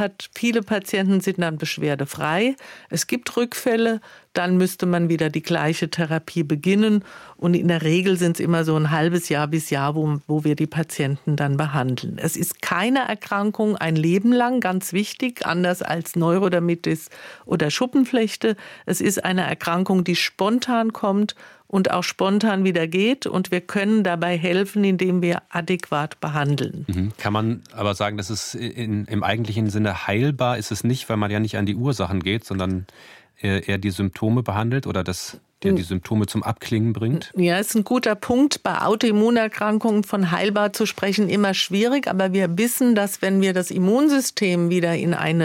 hat. Viele Patienten sind dann beschwerdefrei. Es gibt Rückfälle, dann müsste man wieder die gleiche Therapie beginnen. Und in der Regel sind es immer so ein halbes Jahr bis Jahr, wo wir die Patienten dann behandeln. Es ist keine Erkrankung ein Leben lang, ganz wichtig, anders als Neurodermitis oder Schuppenflechte. Es ist eine Erkrankung, die spontan kommt und auch spontan wieder geht. Und wir können dabei helfen, indem wir adäquat behandeln. Kann man aber sagen, dass es im eigentlichen Sinne heilbar ist es nicht, weil man ja nicht an die Ursachen geht, sondern eher die Symptome behandelt oder der die Symptome zum Abklingen bringt? Ja, ist ein guter Punkt. Bei Autoimmunerkrankungen von heilbar zu sprechen immer schwierig, aber wir wissen, dass wenn wir das Immunsystem wieder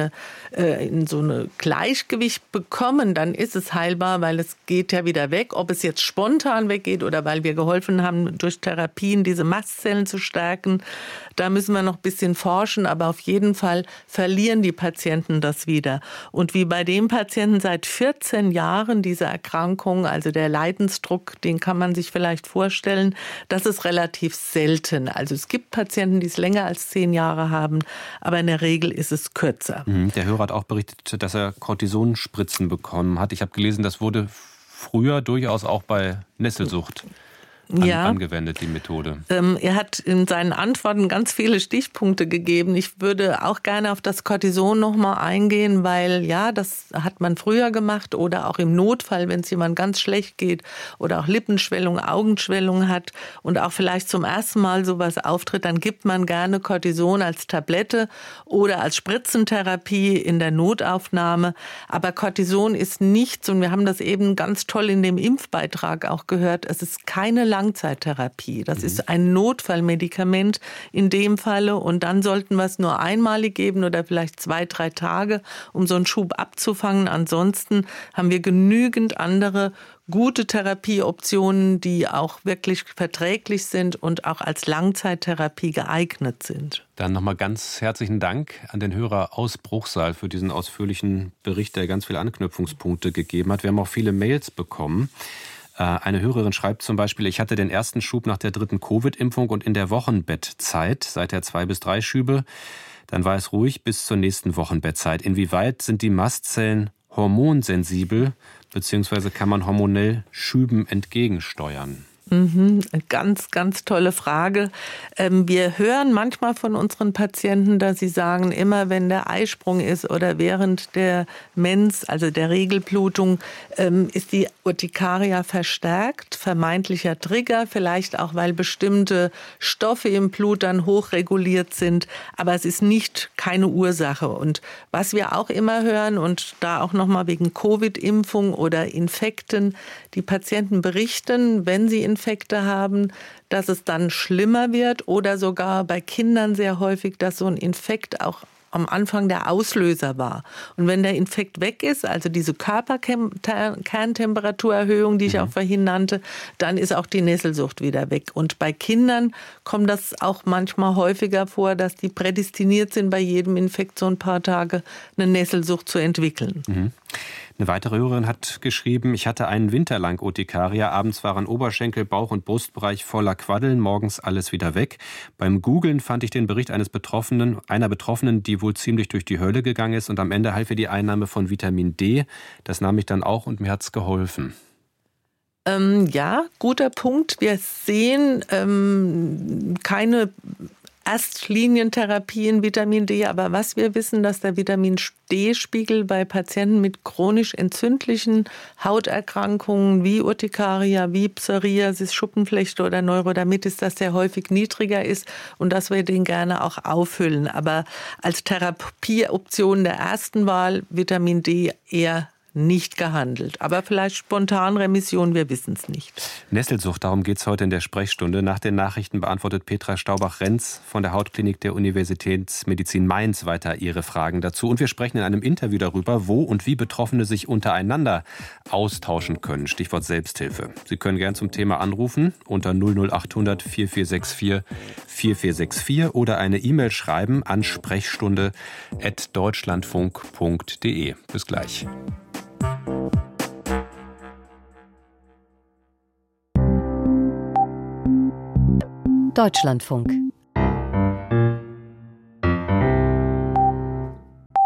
in so eine Gleichgewicht bekommen, dann ist es heilbar, weil es geht ja wieder weg. Ob es jetzt spontan weggeht oder weil wir geholfen haben, durch Therapien diese Mastzellen zu stärken, da müssen wir noch ein bisschen forschen, aber auf jeden Fall verlieren die Patienten das wieder. Und wie bei dem Patienten seit 14 Jahren diese Erkrankung, also der Leidensdruck, den kann man sich vielleicht vorstellen, das ist relativ selten. Also es gibt Patienten, die es länger als 10 Jahre haben, aber in der Regel ist es kürzer. Der Hörer hat auch berichtet, dass er Cortisonspritzen bekommen hat. Ich habe gelesen, das wurde früher durchaus auch bei Nesselsucht angewendet, die Methode. Er hat in seinen Antworten ganz viele Stichpunkte gegeben. Ich würde auch gerne auf das Cortison noch mal eingehen, weil ja, das hat man früher gemacht oder auch im Notfall, wenn es jemand ganz schlecht geht oder auch Lippenschwellung, Augenschwellung hat und auch vielleicht zum ersten Mal sowas auftritt, dann gibt man gerne Cortison als Tablette oder als Spritzentherapie in der Notaufnahme. Aber Cortison ist nichts, und wir haben das eben ganz toll in dem Impfbeitrag auch gehört, es ist keine Langzeittherapie. Das ist ein Notfallmedikament in dem Falle, und dann sollten wir es nur einmalig geben oder vielleicht 2-3 Tage, um so einen Schub abzufangen. Ansonsten haben wir genügend andere gute Therapieoptionen, die auch wirklich verträglich sind und auch als Langzeittherapie geeignet sind. Dann nochmal ganz herzlichen Dank an den Hörer aus Bruchsal für diesen ausführlichen Bericht, der ganz viele Anknüpfungspunkte gegeben hat. Wir haben auch viele Mails bekommen. Eine Hörerin schreibt zum Beispiel: Ich hatte den ersten Schub nach der 3. Covid-Impfung und in der Wochenbettzeit, seither 2 bis 3 Schübe. Dann war es ruhig bis zur nächsten Wochenbettzeit. Inwieweit sind die Mastzellen hormonsensibel, beziehungsweise kann man hormonell Schüben entgegensteuern? Ganz, ganz tolle Frage. Wir hören manchmal von unseren Patienten, dass sie sagen, immer wenn der Eisprung ist oder während der Mens, also der Regelblutung, ist die Urtikaria verstärkt, vermeintlicher Trigger, vielleicht auch, weil bestimmte Stoffe im Blut dann hochreguliert sind, aber es ist keine Ursache. Und was wir auch immer hören, und da auch nochmal wegen Covid-Impfung oder Infekten, die Patienten berichten, wenn sie Infekte haben, dass es dann schlimmer wird, oder sogar bei Kindern sehr häufig, dass so ein Infekt auch am Anfang der Auslöser war. Und wenn der Infekt weg ist, also diese Körperkerntemperaturerhöhung, die ich auch vorhin nannte, dann ist auch die Nesselsucht wieder weg. Und bei Kindern kommt das auch manchmal häufiger vor, dass die prädestiniert sind, bei jedem Infekt so ein paar Tage eine Nesselsucht zu entwickeln. Eine weitere Hörerin hat geschrieben: Ich hatte einen Winter lang Urtikaria. Abends waren Oberschenkel, Bauch- und Brustbereich voller Quaddeln, morgens alles wieder weg. Beim Googlen fand ich den Bericht einer Betroffenen, die wohl ziemlich durch die Hölle gegangen ist, und am Ende half ihr die Einnahme von Vitamin D. Das nahm ich dann auch und mir hat's geholfen. Ja, guter Punkt. Wir sehen keine Erstlinientherapie in Vitamin D, aber was wir wissen, dass der Vitamin D-Spiegel bei Patienten mit chronisch entzündlichen Hauterkrankungen wie Urtikaria, wie Psoriasis, Schuppenflechte oder Neurodermitis, dass der häufig niedriger ist und dass wir den gerne auch auffüllen. Aber als Therapieoption der ersten Wahl Vitamin D eher nicht gehandelt. Aber vielleicht Spontanremission, wir wissen es nicht. Nesselsucht, darum geht es heute in der Sprechstunde. Nach den Nachrichten beantwortet Petra Staubach-Renz von der Hautklinik der Universitätsmedizin Mainz weiter Ihre Fragen dazu. Und wir sprechen in einem Interview darüber, wo und wie Betroffene sich untereinander austauschen können. Stichwort Selbsthilfe. Sie können gern zum Thema anrufen unter 00800 4464 4464 oder eine E-Mail schreiben an sprechstunde@deutschlandfunk.de. Bis gleich. Deutschlandfunk.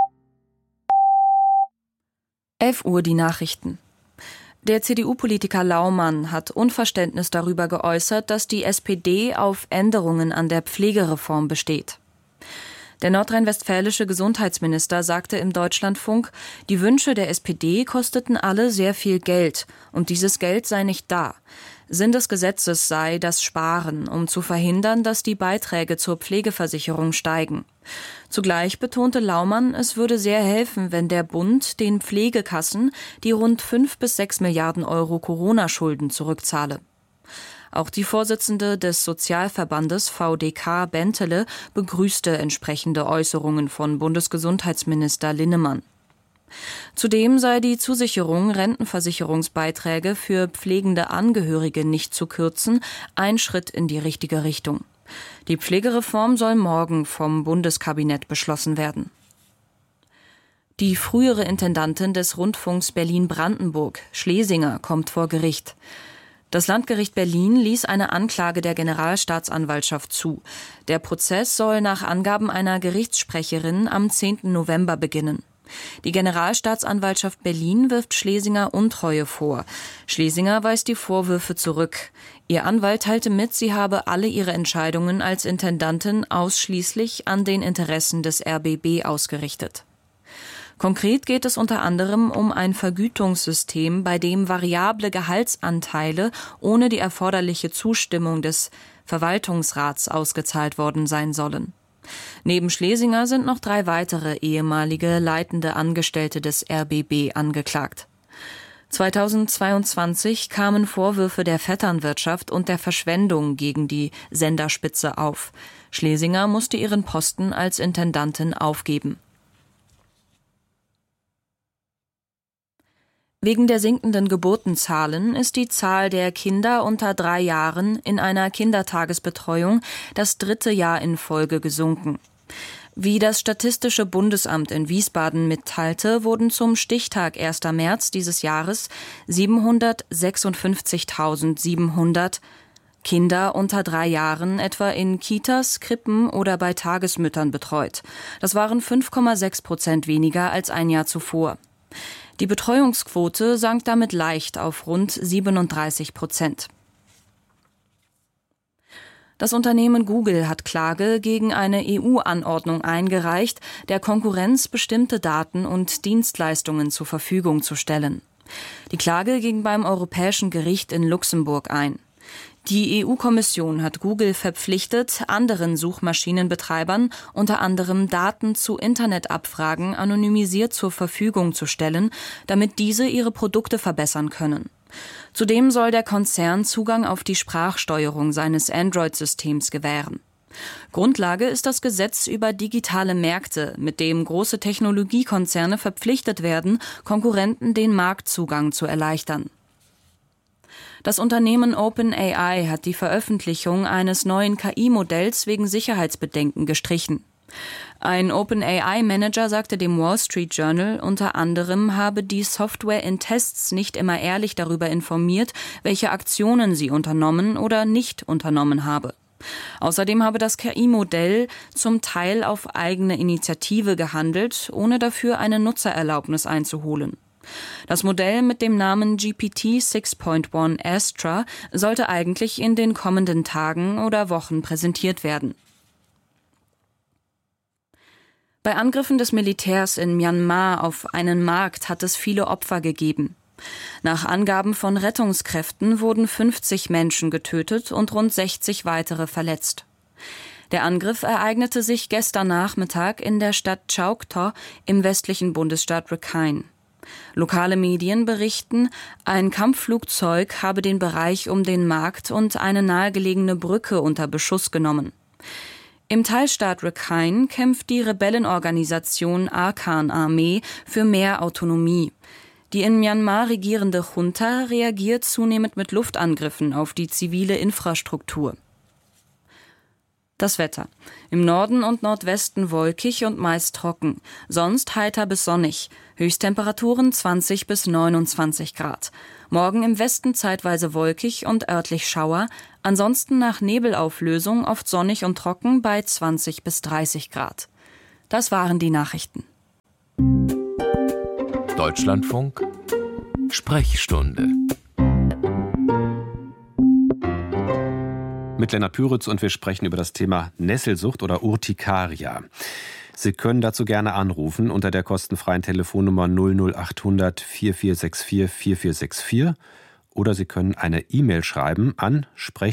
11 Uhr die Nachrichten. Der CDU-Politiker Laumann hat Unverständnis darüber geäußert, dass die SPD auf Änderungen an der Pflegereform besteht. Der nordrhein-westfälische Gesundheitsminister sagte im Deutschlandfunk, die Wünsche der SPD kosteten alle sehr viel Geld und dieses Geld sei nicht da. Sinn des Gesetzes sei das Sparen, um zu verhindern, dass die Beiträge zur Pflegeversicherung steigen. Zugleich betonte Laumann, es würde sehr helfen, wenn der Bund den Pflegekassen die rund 5 bis 6 Milliarden Euro Corona-Schulden zurückzahle. Auch die Vorsitzende des Sozialverbandes VDK Bentele begrüßte entsprechende Äußerungen von Bundesgesundheitsminister Linnemann. Zudem sei die Zusicherung, Rentenversicherungsbeiträge für pflegende Angehörige nicht zu kürzen, ein Schritt in die richtige Richtung. Die Pflegereform soll morgen vom Bundeskabinett beschlossen werden. Die frühere Intendantin des Rundfunks Berlin-Brandenburg, Schlesinger, kommt vor Gericht. Das Landgericht Berlin ließ eine Anklage der Generalstaatsanwaltschaft zu. Der Prozess soll nach Angaben einer Gerichtssprecherin am 10. November beginnen. Die Generalstaatsanwaltschaft Berlin wirft Schlesinger Untreue vor. Schlesinger weist die Vorwürfe zurück. Ihr Anwalt teilte mit, sie habe alle ihre Entscheidungen als Intendantin ausschließlich an den Interessen des RBB ausgerichtet. Konkret geht es unter anderem um ein Vergütungssystem, bei dem variable Gehaltsanteile ohne die erforderliche Zustimmung des Verwaltungsrats ausgezahlt worden sein sollen. Neben Schlesinger sind noch 3 weitere ehemalige leitende Angestellte des RBB angeklagt. 2022 kamen Vorwürfe der Vetternwirtschaft und der Verschwendung gegen die Senderspitze auf. Schlesinger musste ihren Posten als Intendantin aufgeben. Wegen der sinkenden Geburtenzahlen ist die Zahl der Kinder unter 3 Jahren in einer Kindertagesbetreuung das 3. Jahr in Folge gesunken. Wie das Statistische Bundesamt in Wiesbaden mitteilte, wurden zum Stichtag 1. März dieses Jahres 756.700 Kinder unter 3 Jahren etwa in Kitas, Krippen oder bei Tagesmüttern betreut. Das waren 5,6% weniger als ein Jahr zuvor. Die Betreuungsquote sank damit leicht auf rund 37%. Das Unternehmen Google hat Klage gegen eine EU-Anordnung eingereicht, der Konkurrenz bestimmte Daten und Dienstleistungen zur Verfügung zu stellen. Die Klage ging beim Europäischen Gericht in Luxemburg ein. Die EU-Kommission hat Google verpflichtet, anderen Suchmaschinenbetreibern unter anderem Daten zu Internetabfragen anonymisiert zur Verfügung zu stellen, damit diese ihre Produkte verbessern können. Zudem soll der Konzern Zugang auf die Sprachsteuerung seines Android-Systems gewähren. Grundlage ist das Gesetz über digitale Märkte, mit dem große Technologiekonzerne verpflichtet werden, Konkurrenten den Marktzugang zu erleichtern. Das Unternehmen OpenAI hat die Veröffentlichung eines neuen KI-Modells wegen Sicherheitsbedenken gestrichen. Ein OpenAI-Manager sagte dem Wall Street Journal, unter anderem habe die Software in Tests nicht immer ehrlich darüber informiert, welche Aktionen sie unternommen oder nicht unternommen habe. Außerdem habe das KI-Modell zum Teil auf eigene Initiative gehandelt, ohne dafür eine Nutzererlaubnis einzuholen. Das Modell mit dem Namen GPT 6.1 Astra sollte eigentlich in den kommenden Tagen oder Wochen präsentiert werden. Bei Angriffen des Militärs in Myanmar auf einen Markt hat es viele Opfer gegeben. Nach Angaben von Rettungskräften wurden 50 Menschen getötet und rund 60 weitere verletzt. Der Angriff ereignete sich gestern Nachmittag in der Stadt Chaokto im westlichen Bundesstaat Rakhine. Lokale Medien berichten, ein Kampfflugzeug habe den Bereich um den Markt und eine nahegelegene Brücke unter Beschuss genommen. Im Teilstaat Rakhine kämpft die Rebellenorganisation Arkan-Armee für mehr Autonomie. Die in Myanmar regierende Junta reagiert zunehmend mit Luftangriffen auf die zivile Infrastruktur. Das Wetter. Im Norden und Nordwesten wolkig und meist trocken. Sonst heiter bis sonnig. Höchsttemperaturen 20 bis 29 Grad. Morgen im Westen zeitweise wolkig und örtlich Schauer. Ansonsten nach Nebelauflösung oft sonnig und trocken bei 20 bis 30 Grad. Das waren die Nachrichten. Deutschlandfunk Sprechstunde mit Lennart Püritz und wir sprechen über das Thema Nesselsucht oder Urtikaria. Sie können dazu gerne anrufen unter der kostenfreien Telefonnummer 00800 4464 4464 oder Sie können eine E-Mail schreiben an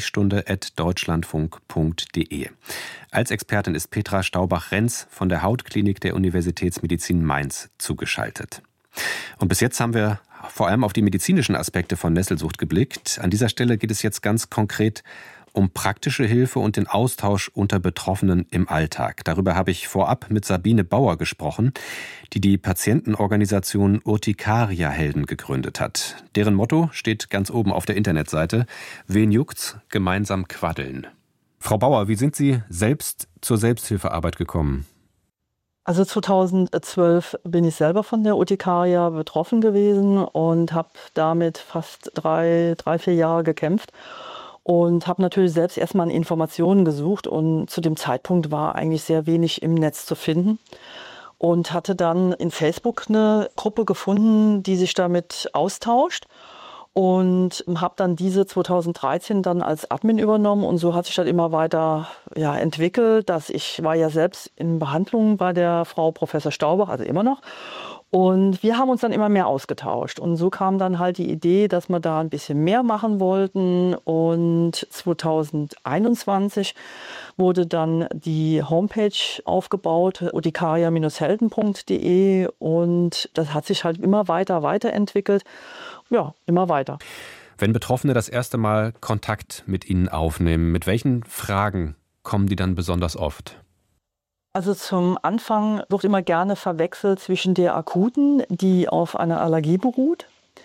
sprechstunde@deutschlandfunk.de. Als Expertin ist Petra Staubach-Renz von der Hautklinik der Universitätsmedizin Mainz zugeschaltet. Und bis jetzt haben wir vor allem auf die medizinischen Aspekte von Nesselsucht geblickt. An dieser Stelle geht es jetzt ganz konkret um praktische Hilfe und den Austausch unter Betroffenen im Alltag. Darüber habe ich vorab mit Sabine Bauer gesprochen, die die Patientenorganisation Urtikaria-Helden gegründet hat. Deren Motto steht ganz oben auf der Internetseite: Wen juckt's? Gemeinsam quaddeln. Frau Bauer, wie sind Sie selbst zur Selbsthilfearbeit gekommen? Also 2012 bin ich selber von der Urtikaria betroffen gewesen und habe damit fast 3-4 Jahre gekämpft. Und habe natürlich selbst erstmal Informationen gesucht und zu dem Zeitpunkt war eigentlich sehr wenig im Netz zu finden. Und hatte dann in Facebook eine Gruppe gefunden, die sich damit austauscht. Und habe dann diese 2013 dann als Admin übernommen und so hat sich das immer weiter entwickelt. Ich war ja selbst in Behandlung bei der Frau Professor Staubach, also immer noch. Und wir haben uns dann immer mehr ausgetauscht. Und so kam dann halt die Idee, dass wir da ein bisschen mehr machen wollten. Und 2021 wurde dann die Homepage aufgebaut, urtikaria-helden.de. Und das hat sich halt immer weiterentwickelt. Ja, immer weiter. Wenn Betroffene das erste Mal Kontakt mit Ihnen aufnehmen, mit welchen Fragen kommen die dann besonders oft? Also zum Anfang wird immer gerne verwechselt zwischen der akuten, die auf einer Allergie beruht,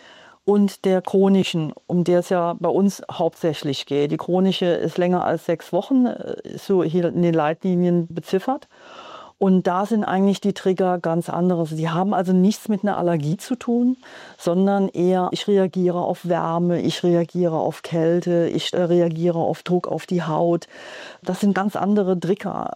und der chronischen, um der es ja bei uns hauptsächlich geht. Die chronische ist länger als 6 Wochen, ist so hier in den Leitlinien beziffert. Und da sind eigentlich die Trigger ganz andere. Die haben also nichts mit einer Allergie zu tun, sondern eher, ich reagiere auf Wärme, ich reagiere auf Kälte, ich reagiere auf Druck auf die Haut. Das sind ganz andere Trigger.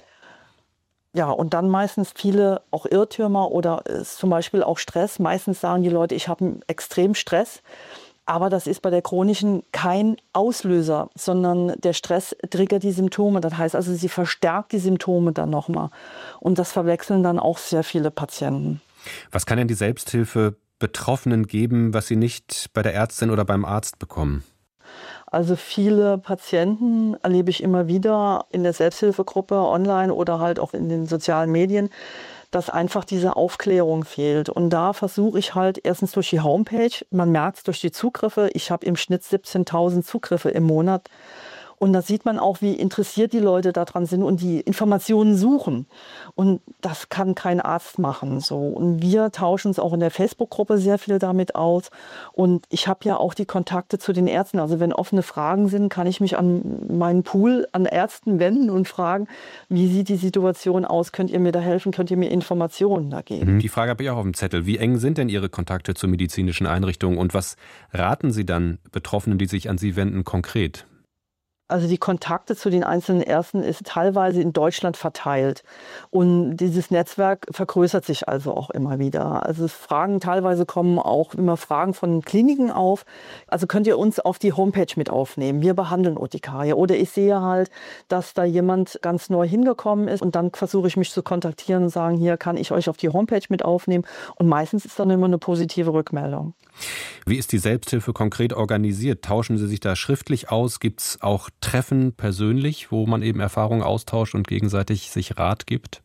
Ja, und dann meistens viele auch Irrtümer oder zum Beispiel auch Stress. Meistens sagen die Leute, ich habe einen extremen Stress. Aber das ist bei der chronischen kein Auslöser, sondern der Stress triggert die Symptome. Das heißt also, sie verstärkt die Symptome dann nochmal. Und das verwechseln dann auch sehr viele Patienten. Was kann denn die Selbsthilfe Betroffenen geben, was sie nicht bei der Ärztin oder beim Arzt bekommen? Also viele Patienten erlebe ich immer wieder in der Selbsthilfegruppe online oder halt auch in den sozialen Medien, dass einfach diese Aufklärung fehlt. Und da versuche ich halt erstens durch die Homepage, man merkt es durch die Zugriffe, ich habe im Schnitt 17.000 Zugriffe im Monat. Und da sieht man auch, wie interessiert die Leute daran sind und die Informationen suchen. Und das kann kein Arzt machen. So. Und wir tauschen uns auch in der Facebook-Gruppe sehr viel damit aus. Und ich habe ja auch die Kontakte zu den Ärzten. Also wenn offene Fragen sind, kann ich mich an meinen Pool an Ärzten wenden und fragen, wie sieht die Situation aus? Könnt ihr mir da helfen? Könnt ihr mir Informationen da geben? Die Frage habe ich auch auf dem Zettel. Wie eng sind denn Ihre Kontakte zu medizinischen Einrichtungen? Und was raten Sie dann Betroffenen, die sich an Sie wenden, konkret? Also die Kontakte zu den einzelnen Ärzten ist teilweise in Deutschland verteilt. Und dieses Netzwerk vergrößert sich also auch immer wieder. Also Fragen teilweise kommen auch immer Fragen von Kliniken auf. Also könnt ihr uns auf die Homepage mit aufnehmen. Wir behandeln Urtikaria. Oder ich sehe halt, dass da jemand ganz neu hingekommen ist und dann versuche ich mich zu kontaktieren und sagen, hier kann ich euch auf die Homepage mit aufnehmen. Und meistens ist dann immer eine positive Rückmeldung. Wie ist die Selbsthilfe konkret organisiert? Tauschen Sie sich da schriftlich aus? Gibt es auch Treffen persönlich, wo man eben Erfahrungen austauscht und gegenseitig sich Rat gibt?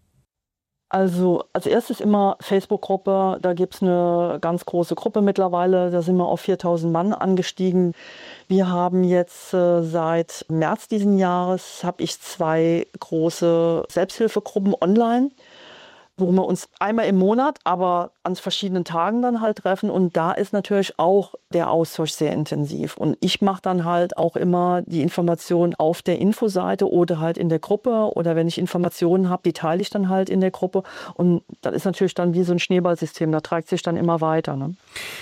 Also als erstes immer Facebook-Gruppe, da gibt es eine ganz große Gruppe mittlerweile, da sind wir auf 4.000 Mann angestiegen. Wir haben jetzt seit März diesen Jahres, habe ich 2 große Selbsthilfegruppen online, wo wir uns einmal im Monat, aber an verschiedenen Tagen dann halt treffen. Und da ist natürlich auch der Austausch sehr intensiv. Und ich mache dann halt auch immer die Informationen auf der Infoseite oder halt in der Gruppe. Oder wenn ich Informationen habe, die teile ich dann halt in der Gruppe. Und das ist natürlich dann wie so ein Schneeballsystem, da trägt sich dann immer weiter. Ne?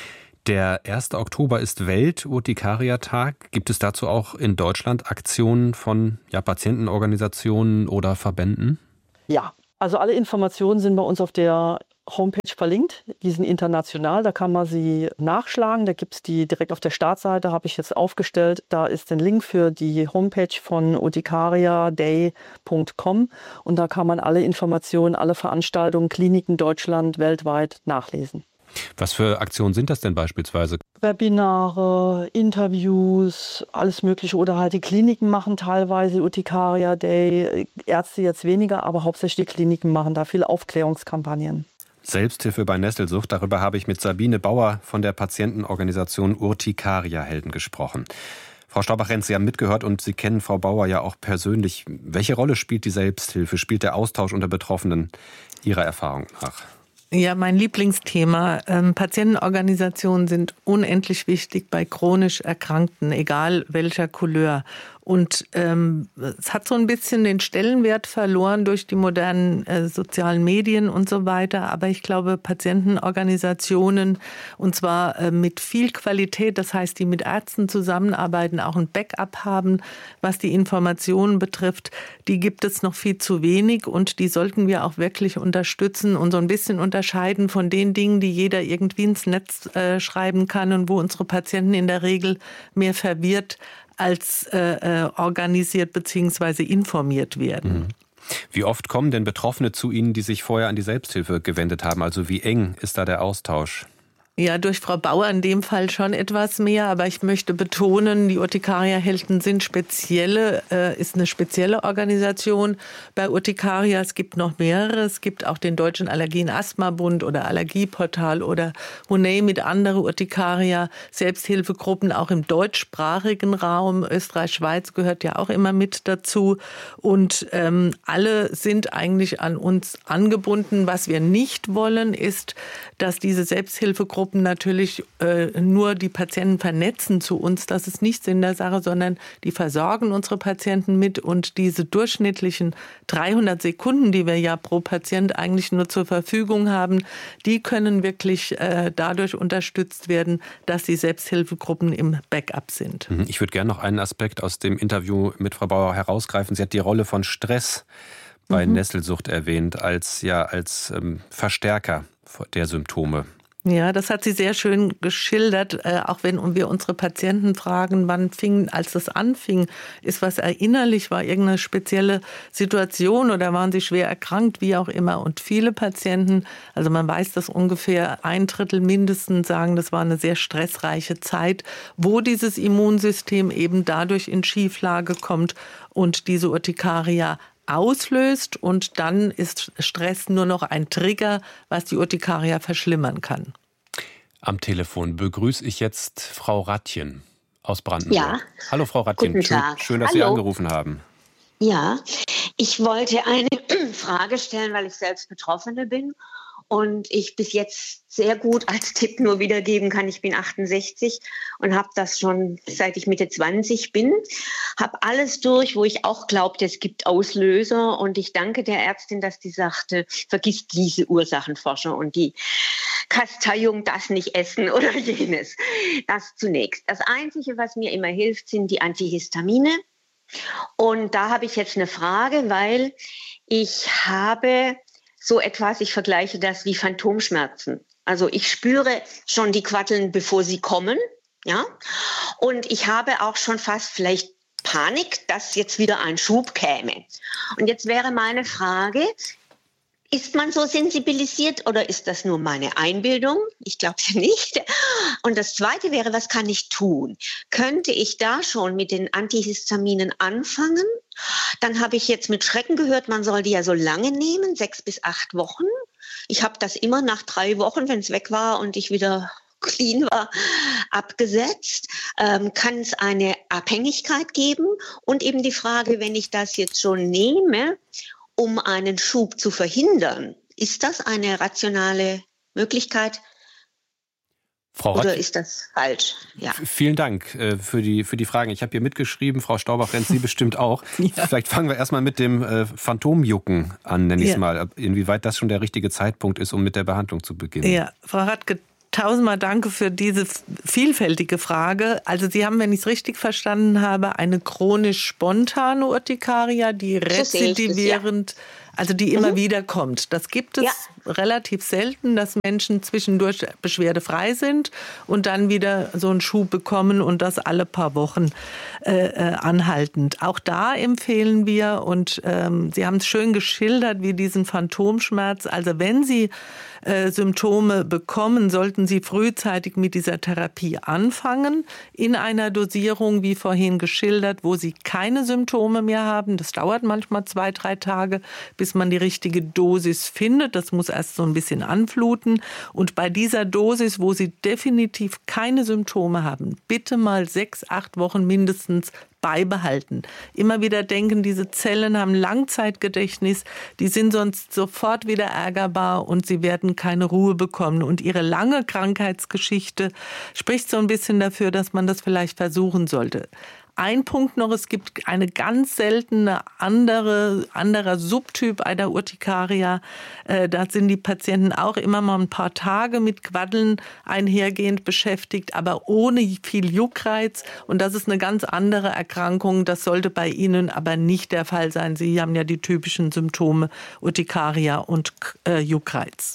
Der 1. Oktober ist Welt-Urtikaria-Tag. Gibt es dazu auch in Deutschland Aktionen von Patientenorganisationen oder Verbänden? Ja. Also alle Informationen sind bei uns auf der Homepage verlinkt. Die sind international, da kann man sie nachschlagen. Da gibt es die direkt auf der Startseite, habe ich jetzt aufgestellt. Da ist der Link für die Homepage von urtikariaday.com und da kann man alle Informationen, alle Veranstaltungen, Kliniken Deutschland, weltweit nachlesen. Was für Aktionen sind das denn beispielsweise? Webinare, Interviews, alles Mögliche. Oder halt die Kliniken machen teilweise Urtikaria Day, Ärzte jetzt weniger, aber hauptsächlich die Kliniken machen da viele Aufklärungskampagnen. Selbsthilfe bei Nesselsucht, darüber habe ich mit Sabine Bauer von der Patientenorganisation Urtikaria-Helden gesprochen. Frau Staubach-Renz, Sie haben mitgehört und Sie kennen Frau Bauer ja auch persönlich. Welche Rolle spielt die Selbsthilfe, spielt der Austausch unter Betroffenen Ihrer Erfahrung nach? Ja, mein Lieblingsthema. Patientenorganisationen sind unendlich wichtig bei chronisch Erkrankten, egal welcher Couleur. Und es hat so ein bisschen den Stellenwert verloren durch die modernen sozialen Medien und so weiter. Aber ich glaube, Patientenorganisationen, und zwar mit viel Qualität, das heißt, die mit Ärzten zusammenarbeiten, auch ein Backup haben, was die Informationen betrifft, die gibt es noch viel zu wenig und die sollten wir auch wirklich unterstützen und so ein bisschen unterscheiden von den Dingen, die jeder irgendwie ins Netz schreiben kann und wo unsere Patienten in der Regel mehr verwirrt als organisiert bzw. informiert werden. Wie oft kommen denn Betroffene zu Ihnen, die sich vorher an die Selbsthilfe gewendet haben? Also wie eng ist da der Austausch? Ja, durch Frau Bauer in dem Fall schon etwas mehr, aber ich möchte betonen, die Urtikaria-Helden ist eine spezielle Organisation bei Urtikaria. Es gibt noch mehrere. Es gibt auch den Deutschen Allergien-Asthma-Bund oder Allergieportal oder Hunay mit andere Urtikaria-Selbsthilfegruppen, auch im deutschsprachigen Raum. Österreich, Schweiz gehört ja auch immer mit dazu. Und alle sind eigentlich an uns angebunden. Was wir nicht wollen, ist, dass diese Selbsthilfegruppen natürlich nur die Patienten vernetzen zu uns. Das ist nicht Sinn der Sache, sondern die versorgen unsere Patienten mit. Und diese durchschnittlichen 300 Sekunden, die wir ja pro Patient eigentlich nur zur Verfügung haben, die können wirklich dadurch unterstützt werden, dass die Selbsthilfegruppen im Backup sind. Ich würde gerne noch einen Aspekt aus dem Interview mit Frau Bauer herausgreifen. Sie hat die Rolle von Stress bei Nesselsucht erwähnt als Verstärker der Symptome. Ja, das hat sie sehr schön geschildert, auch wenn wir unsere Patienten fragen, als das anfing, ist was erinnerlich, war irgendeine spezielle Situation oder waren sie schwer erkrankt, wie auch immer. Und viele Patienten, also man weiß, dass ungefähr 1/3 mindestens sagen, das war eine sehr stressreiche Zeit, wo dieses Immunsystem eben dadurch in Schieflage kommt und diese Urtikaria auslöst und dann ist Stress nur noch ein Trigger, was die Urtikaria verschlimmern kann. Am Telefon begrüße ich jetzt Frau Rattjen aus Brandenburg. Ja. Hallo Frau Rattjen, Guten Tag. Schön, dass Sie angerufen haben. Ja, ich wollte eine Frage stellen, weil ich selbst Betroffene bin und ich bis jetzt sehr gut als Tipp nur wiedergeben kann. Ich bin 68 und habe das schon seit ich Mitte 20 bin. Habe alles durch, wo ich auch glaubte, es gibt Auslöser. Und ich danke der Ärztin, dass die sagte, vergiss diese Ursachenforschung und die Kasteiung, das nicht essen oder jenes. Das zunächst. Das Einzige, was mir immer hilft, sind die Antihistamine. Und da habe ich jetzt eine Frage, weil ich habe so etwas, ich vergleiche das wie Phantomschmerzen. Also ich spüre schon die Quatteln, bevor sie kommen, ja. Und ich habe auch schon fast vielleicht Panik, dass jetzt wieder ein Schub käme. Und jetzt wäre meine Frage, ist man so sensibilisiert oder ist das nur meine Einbildung? Ich glaube es nicht. Und das Zweite wäre, was kann ich tun? Könnte ich da schon mit den Antihistaminen anfangen? Dann habe ich jetzt mit Schrecken gehört, man soll die ja so lange nehmen, 6 bis 8 Wochen. Ich habe das immer nach 3 Wochen, wenn es weg war und ich wieder clean war, abgesetzt. Kann es eine Abhängigkeit geben? Und eben die Frage, wenn ich das jetzt schon nehme, um einen Schub zu verhindern, ist das eine rationale Möglichkeit? Oder ist das falsch? Ja. Vielen Dank für die Fragen. Ich habe hier mitgeschrieben, Frau Staubach-Renz, Sie bestimmt auch. Ja. Vielleicht fangen wir erstmal mit dem Phantomjucken an, nenne ich es mal. Inwieweit das schon der richtige Zeitpunkt ist, um mit der Behandlung zu beginnen. Ja, Frau Radke, tausendmal danke für diese vielfältige Frage. Also Sie haben, wenn ich es richtig verstanden habe, eine chronisch spontane Urtikaria, die rezidivierend, Also die immer wieder kommt. Das gibt es relativ selten, dass Menschen zwischendurch beschwerdefrei sind und dann wieder so einen Schub bekommen und das alle paar Wochen anhaltend. Auch da empfehlen wir, und Sie haben es schön geschildert, wie diesen Phantomschmerz. Also wenn Sie Symptome bekommen, sollten Sie frühzeitig mit dieser Therapie anfangen, in einer Dosierung, wie vorhin geschildert, wo Sie keine Symptome mehr haben. Das dauert manchmal 2-3 Tage, bis man die richtige Dosis findet. Das muss erst so ein bisschen anfluten. Und bei dieser Dosis, wo Sie definitiv keine Symptome haben, bitte mal 6-8 Wochen mindestens beibehalten. Immer wieder denken, diese Zellen haben Langzeitgedächtnis, die sind sonst sofort wieder ärgerbar und sie werden keine Ruhe bekommen. Und ihre lange Krankheitsgeschichte spricht so ein bisschen dafür, dass man das vielleicht versuchen sollte. Ein Punkt noch, es gibt eine ganz seltene anderer Subtyp einer Urtikaria. Da sind die Patienten auch immer mal ein paar Tage mit Quaddeln einhergehend beschäftigt, aber ohne viel Juckreiz. Und das ist eine ganz andere Erkrankung. Das sollte bei Ihnen aber nicht der Fall sein. Sie haben ja die typischen Symptome Urtikaria und Juckreiz.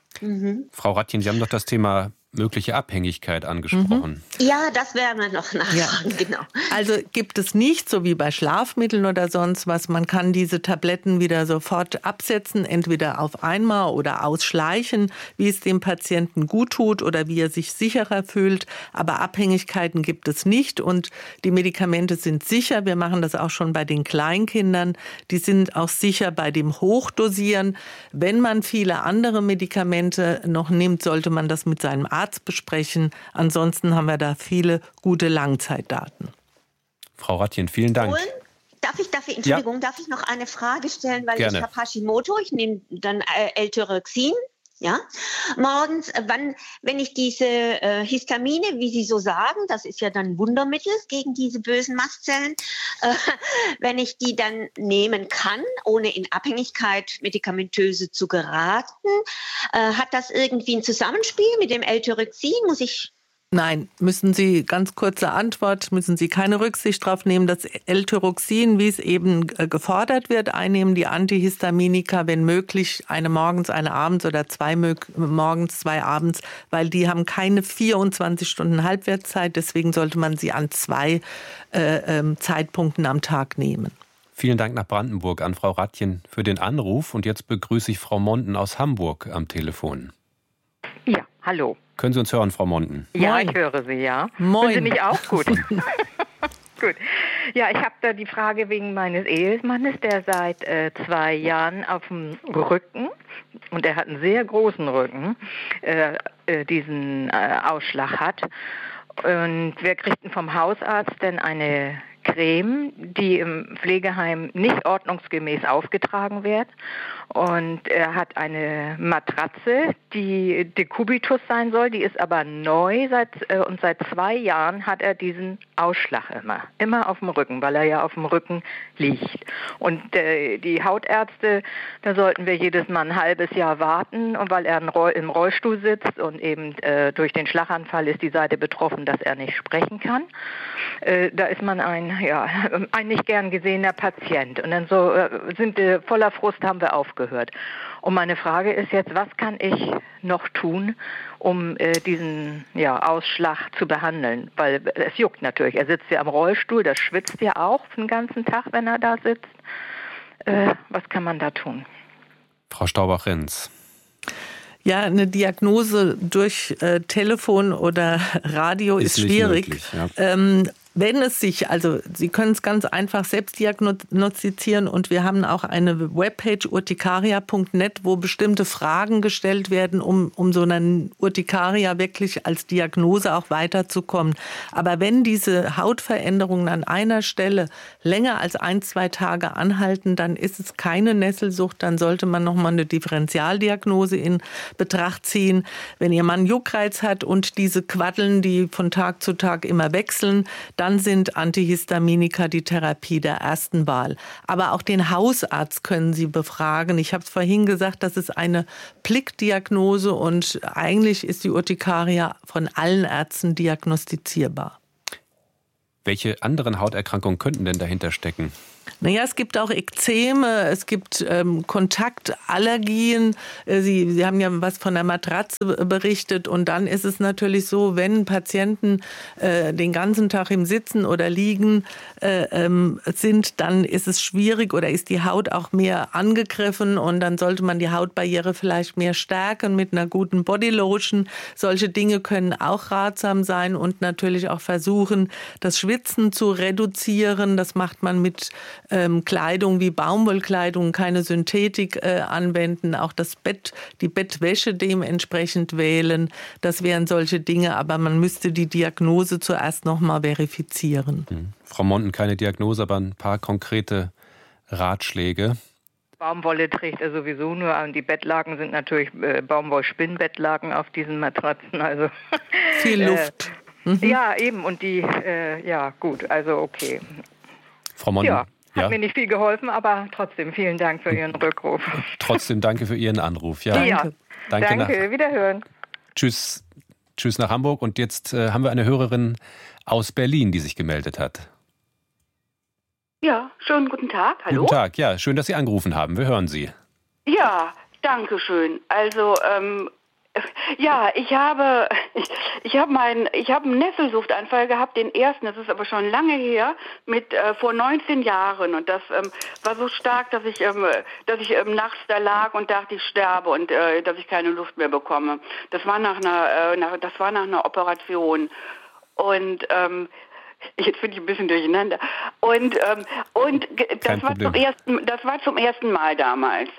Frau Rattjen, Sie haben doch das Thema mögliche Abhängigkeit angesprochen. Ja, das werden wir noch nachfragen, genau. Also gibt es nicht, so wie bei Schlafmitteln oder sonst was, man kann diese Tabletten wieder sofort absetzen, entweder auf einmal oder ausschleichen, wie es dem Patienten gut tut oder wie er sich sicherer fühlt. Aber Abhängigkeiten gibt es nicht und die Medikamente sind sicher. Wir machen das auch schon bei den Kleinkindern. Die sind auch sicher bei dem Hochdosieren. Wenn man viele andere Medikamente noch nimmt, sollte man das mit seinem Arzt besprechen. Ansonsten haben wir da viele gute Langzeitdaten. Frau Rattjen, vielen Dank. Darf ich noch eine Frage stellen, weil Gerne. Ich habe Hashimoto, ich nehme dann L-Tyroxin. Ja, morgens, wenn ich diese Histamine, wie Sie so sagen, das ist ja dann ein Wundermittel gegen diese bösen Mastzellen, wenn ich die dann nehmen kann, ohne in Abhängigkeit medikamentöse zu geraten, hat das irgendwie ein Zusammenspiel mit dem L-Tyroxin? Nein, müssen Sie, ganz kurze Antwort, müssen Sie keine Rücksicht drauf nehmen. Das L-Tyroxin, wie es eben gefordert wird, einnehmen die Antihistaminika, wenn möglich, eine morgens, eine abends oder 2 morgens, 2 abends, weil die haben keine 24 Stunden Halbwertszeit. Deswegen sollte man sie an 2 Zeitpunkten am Tag nehmen. Vielen Dank nach Brandenburg an Frau Rattjen für den Anruf. Und jetzt begrüße ich Frau Monden aus Hamburg am Telefon. Ja, hallo. Können Sie uns hören, Frau Monden? Ja, Moin. ich höre Sie, ja. Moin. Hören Sie mich auch gut? Gut. Ja, ich habe da die Frage wegen meines Ehemannes, der seit 2 Jahren auf dem Rücken, und er hat einen sehr großen Rücken, diesen Ausschlag hat. Und wir kriegten vom Hausarzt dann eine Creme, die im Pflegeheim nicht ordnungsgemäß aufgetragen wird. Und er hat eine Matratze, die Decubitus sein soll, die ist aber neu und seit 2 Jahren hat er diesen Ausschlag immer auf dem Rücken, weil er ja auf dem Rücken liegt. Und die Hautärzte, da sollten wir jedes Mal ein halbes Jahr warten, und weil er im Rollstuhl sitzt und eben durch den Schlaganfall ist die Seite betroffen, dass er nicht sprechen kann. Da ist man ein nicht gern gesehener Patient. Und dann so sind wir voller Frust, haben wir aufgehört. Und meine Frage ist jetzt, was kann ich noch tun, um diesen Ausschlag zu behandeln? Weil es juckt natürlich. Er sitzt ja am Rollstuhl, das schwitzt ja auch den ganzen Tag, wenn er da sitzt. Was kann man da tun? Frau Staubach-Renz. Ja, eine Diagnose durch Telefon oder Radio ist schwierig. Möglich, ja. Wenn es sich, also Sie können es ganz einfach selbst diagnostizieren, und wir haben auch eine Webpage urtikaria.net, wo bestimmte Fragen gestellt werden, um so eine Urtikaria wirklich als Diagnose auch weiterzukommen. Aber wenn diese Hautveränderungen an einer Stelle länger als 1-2 Tage anhalten, dann ist es keine Nesselsucht, dann sollte man nochmal eine Differentialdiagnose in Betracht ziehen. Wenn Ihr Mann Juckreiz hat und diese Quaddeln, die von Tag zu Tag immer wechseln, dann sind Antihistaminika die Therapie der ersten Wahl. Aber auch den Hausarzt können Sie befragen. Ich habe es vorhin gesagt, das ist eine Blickdiagnose und eigentlich ist die Urtikaria von allen Ärzten diagnostizierbar. Welche anderen Hauterkrankungen könnten denn dahinter stecken? Naja, es gibt auch Ekzeme, es gibt Kontaktallergien. Sie haben ja was von der Matratze berichtet. Und dann ist es natürlich so, wenn Patienten den ganzen Tag im Sitzen oder Liegen sind, dann ist es schwierig oder ist die Haut auch mehr angegriffen. Und dann sollte man die Hautbarriere vielleicht mehr stärken mit einer guten Bodylotion. Solche Dinge können auch ratsam sein und natürlich auch versuchen, das Schwitzen zu reduzieren. Das macht man mit Kleidung wie Baumwollkleidung, keine Synthetik anwenden, auch die Bettwäsche dementsprechend wählen. Das wären solche Dinge, aber man müsste die Diagnose zuerst noch mal verifizieren. Frau Monten, keine Diagnose, aber ein paar konkrete Ratschläge. Baumwolle trägt er sowieso nur an. Die Bettlaken sind natürlich Baumwollspinnbettlaken auf diesen Matratzen. Also viel Luft. Ja, eben. Und die, ja gut, also okay. Frau Monten. Ja. Hat mir nicht viel geholfen, aber trotzdem vielen Dank für Ihren Rückruf. Trotzdem danke für Ihren Anruf. Ja, danke. Wiederhören. Tschüss nach Hamburg. Und jetzt haben wir eine Hörerin aus Berlin, die sich gemeldet hat. Ja, schönen guten Tag. Hallo. Guten Tag. Ja, schön, dass Sie angerufen haben. Wir hören Sie. Ja, danke schön. Also, ja, ich habe einen Nesselsuchtanfall gehabt, den ersten, das ist aber schon lange her, vor 19 Jahren. Und das war so stark, dass ich nachts da lag und dachte, ich sterbe und dass ich keine Luft mehr bekomme. Das war nach einer Operation. Und jetzt bin ich ein bisschen durcheinander. Und das war zum ersten Mal damals.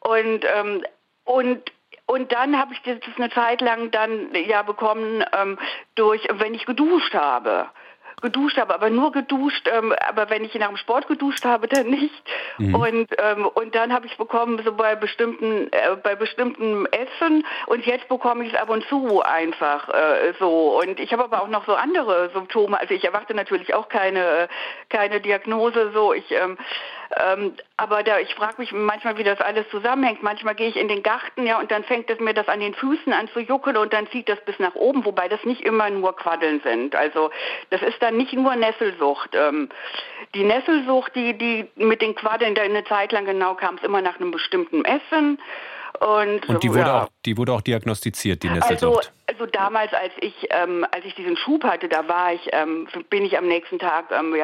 Und dann habe ich das eine Zeit lang dann bekommen, wenn ich geduscht habe, aber nur geduscht, aber wenn ich nach dem Sport geduscht habe, dann nicht. Mhm. Und dann habe ich bekommen, so bei bestimmten Essen, und jetzt bekomme ich es ab und zu einfach so. Und ich habe aber auch noch so andere Symptome. Also ich erwarte natürlich auch keine Diagnose so. Aber ich frage mich manchmal, wie das alles zusammenhängt. Manchmal gehe ich in den Garten, ja, und dann fängt es mir das an den Füßen an zu juckeln und dann zieht das bis nach oben, wobei das nicht immer nur Quaddeln sind. Also das ist dann nicht nur Nesselsucht. Die Nesselsucht, die mit den Quaddeln, da eine Zeit lang genau kam es immer nach einem bestimmten Essen. Und die wurde auch diagnostiziert, die Nesselsucht. Also damals, als ich diesen Schub hatte, bin ich am nächsten Tag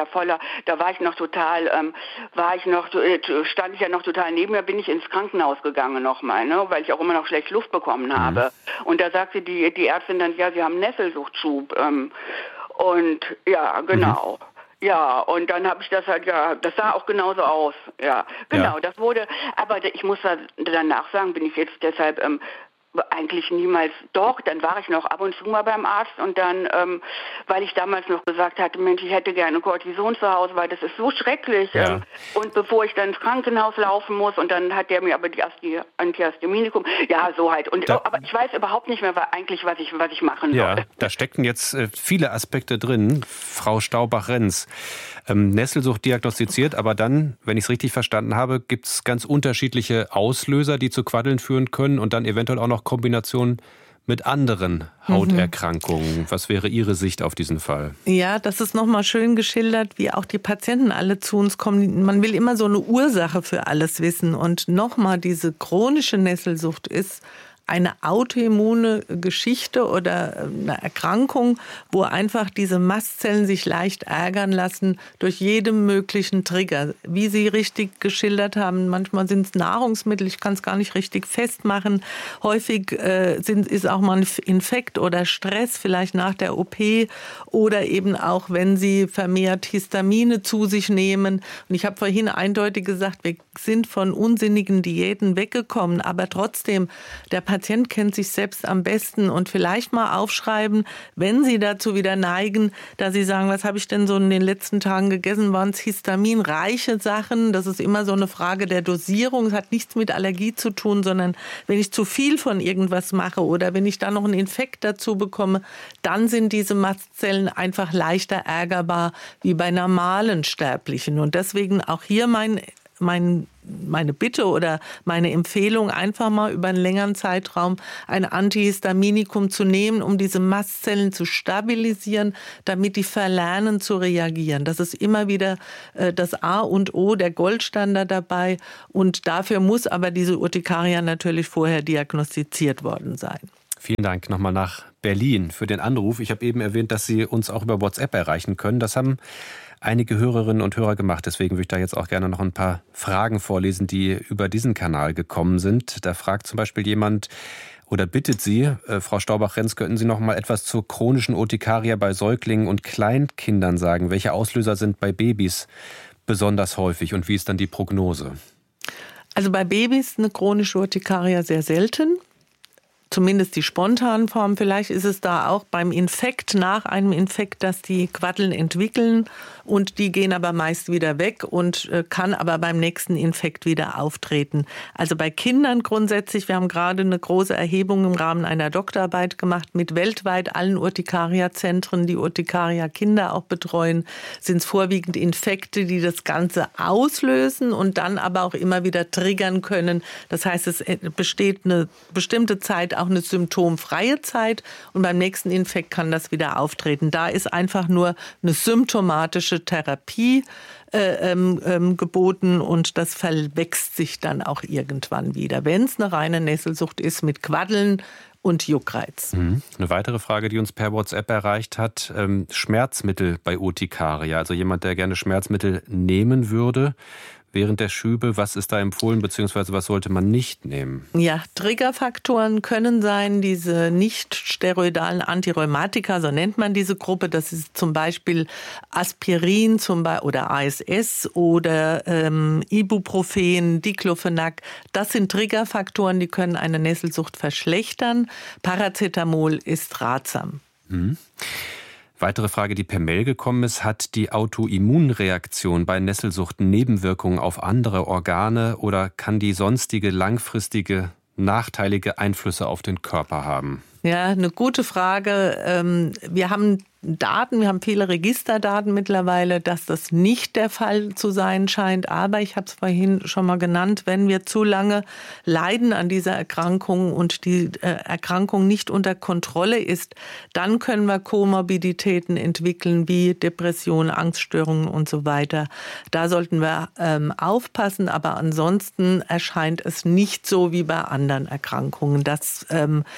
stand ich ja noch total neben mir, bin ich ins Krankenhaus gegangen nochmal, ne, weil ich auch immer noch schlecht Luft bekommen habe. Und da sagte die Ärztin dann, ja, Sie haben Nesselsuchtschub. Und ja, genau. Ja, und dann habe ich das halt, das sah auch genauso aus. Ja, genau, das wurde, aber ich muss danach sagen, bin ich jetzt deshalb eigentlich niemals, doch, dann war ich noch ab und zu mal beim Arzt und dann, weil ich damals noch gesagt hatte, Mensch, ich hätte gerne Cortison zu Hause, weil das ist so schrecklich. Ja. Und bevor ich dann ins Krankenhaus laufen muss und dann hat der mir aber die Antihastaminikum, ja, so halt. Aber ich weiß überhaupt nicht mehr was ich machen soll. Ja, da steckten jetzt viele Aspekte drin, Frau Staubach-Renz. Nesselsucht diagnostiziert, aber dann, wenn ich es richtig verstanden habe, gibt es ganz unterschiedliche Auslöser, die zu Quaddeln führen können und dann eventuell auch noch Kombinationen mit anderen Hauterkrankungen. Was wäre Ihre Sicht auf diesen Fall? Ja, das ist nochmal schön geschildert, wie auch die Patienten alle zu uns kommen. Man will immer so eine Ursache für alles wissen. Und nochmal, diese chronische Nesselsucht ist eine autoimmune Geschichte oder eine Erkrankung, wo einfach diese Mastzellen sich leicht ärgern lassen durch jeden möglichen Trigger. Wie Sie richtig geschildert haben, manchmal sind es Nahrungsmittel, ich kann es gar nicht richtig festmachen. Häufig ist auch mal ein Infekt oder Stress, vielleicht nach der OP oder eben auch, wenn Sie vermehrt Histamine zu sich nehmen. Und ich habe vorhin eindeutig gesagt, wir sind von unsinnigen Diäten weggekommen, aber trotzdem, der Patient kennt sich selbst am besten und vielleicht mal aufschreiben, wenn Sie dazu wieder neigen, dass Sie sagen, was habe ich denn so in den letzten Tagen gegessen, waren es histaminreiche Sachen, das ist immer so eine Frage der Dosierung, es hat nichts mit Allergie zu tun, sondern wenn ich zu viel von irgendwas mache oder wenn ich da noch einen Infekt dazu bekomme, dann sind diese Mastzellen einfach leichter ärgerbar wie bei normalen Sterblichen und deswegen auch hier mein meine Bitte oder meine Empfehlung, einfach mal über einen längeren Zeitraum ein Antihistaminikum zu nehmen, um diese Mastzellen zu stabilisieren, damit die verlernen zu reagieren. Das ist immer wieder das A und O, der Goldstandard dabei. Und dafür muss aber diese Urtikaria natürlich vorher diagnostiziert worden sein. Vielen Dank nochmal nach Berlin für den Anruf. Ich habe eben erwähnt, dass Sie uns auch über WhatsApp erreichen können. Das haben einige Hörerinnen und Hörer gemacht. Deswegen würde ich da jetzt auch gerne noch ein paar Fragen vorlesen, die über diesen Kanal gekommen sind. Da fragt zum Beispiel jemand oder bittet Sie, Frau Staubach-Renz, könnten Sie noch mal etwas zur chronischen Urtikaria bei Säuglingen und Kleinkindern sagen? Welche Auslöser sind bei Babys besonders häufig und wie ist dann die Prognose? Also bei Babys eine chronische Urtikaria sehr selten. Zumindest die spontanen Formen. Vielleicht ist es da auch beim Infekt, nach einem Infekt, dass die Quaddeln entwickeln und die gehen aber meist wieder weg und kann aber beim nächsten Infekt wieder auftreten. Also bei Kindern grundsätzlich, wir haben gerade eine große Erhebung im Rahmen einer Doktorarbeit gemacht mit weltweit allen Urtikaria-Zentren, die Urtikaria-Kinder auch betreuen, sind es vorwiegend Infekte, die das Ganze auslösen und dann aber auch immer wieder triggern können. Das heißt, es besteht eine bestimmte Zeit, auch eine symptomfreie Zeit und beim nächsten Infekt kann das wieder auftreten. Da ist einfach nur eine symptomatische Therapie geboten und das verwächst sich dann auch irgendwann wieder, wenn es eine reine Nesselsucht ist mit Quaddeln und Juckreiz. Eine weitere Frage, die uns per WhatsApp erreicht hat, Schmerzmittel bei Urtikaria, also jemand, der gerne Schmerzmittel nehmen würde während der Schübe. Was ist da empfohlen, beziehungsweise was sollte man nicht nehmen? Ja, Triggerfaktoren können sein, diese nicht steroidalen Antirheumatika, so nennt man diese Gruppe. Das ist zum Beispiel Aspirin oder ASS oder Ibuprofen, Diclofenac. Das sind Triggerfaktoren, die können eine Nesselsucht verschlechtern. Paracetamol ist ratsam. Weitere Frage, die per Mail gekommen ist, hat die Autoimmunreaktion bei Nesselsucht Nebenwirkungen auf andere Organe oder kann die sonstige langfristige nachteilige Einflüsse auf den Körper haben? Ja, eine gute Frage. Wir haben Daten, wir haben viele Registerdaten mittlerweile, dass das nicht der Fall zu sein scheint. Aber ich habe es vorhin schon mal genannt, wenn wir zu lange leiden an dieser Erkrankung und die Erkrankung nicht unter Kontrolle ist, dann können wir Komorbiditäten entwickeln wie Depressionen, Angststörungen und so weiter. Da sollten wir aufpassen, aber ansonsten erscheint es nicht so wie bei anderen Erkrankungen, dass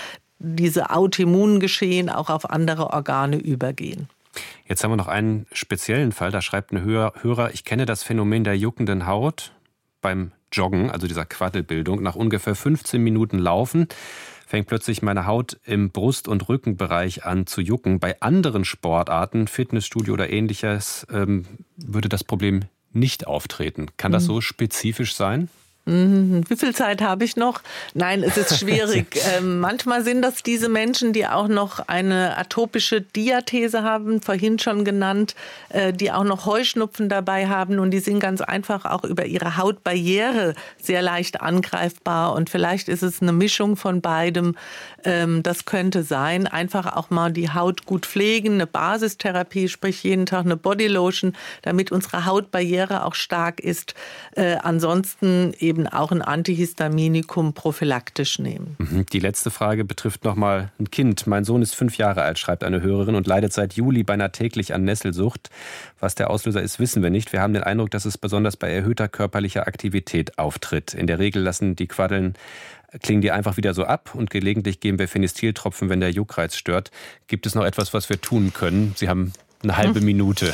diese Autoimmungeschehen auch auf andere Organe übergehen. Jetzt haben wir noch einen speziellen Fall. Da schreibt ein Hörer, ich kenne das Phänomen der juckenden Haut beim Joggen, also dieser Quaddelbildung. Nach ungefähr 15 Minuten Laufen fängt plötzlich meine Haut im Brust- und Rückenbereich an zu jucken. Bei anderen Sportarten, Fitnessstudio oder Ähnliches, würde das Problem nicht auftreten. Kann das so spezifisch sein? Wie viel Zeit habe ich noch? Nein, es ist schwierig. Manchmal sind das diese Menschen, die auch noch eine atopische Diathese haben, vorhin schon genannt, die auch noch Heuschnupfen dabei haben und die sind ganz einfach auch über ihre Hautbarriere sehr leicht angreifbar und vielleicht ist es eine Mischung von beidem. Das könnte sein. Einfach auch mal die Haut gut pflegen, eine Basistherapie, sprich jeden Tag eine Bodylotion, damit unsere Hautbarriere auch stark ist. Ansonsten eben auch ein Antihistaminikum prophylaktisch nehmen. Die letzte Frage betrifft nochmal ein Kind. Mein Sohn ist 5 Jahre alt, schreibt eine Hörerin, und leidet seit Juli beinahe täglich an Nesselsucht. Was der Auslöser ist, wissen wir nicht. Wir haben den Eindruck, dass es besonders bei erhöhter körperlicher Aktivität auftritt. In der Regel lassen die Quaddeln klingen die einfach wieder so ab und gelegentlich geben wir Phenestiltropfen, wenn der Juckreiz stört. Gibt es noch etwas, was wir tun können? Sie haben eine halbe Minute.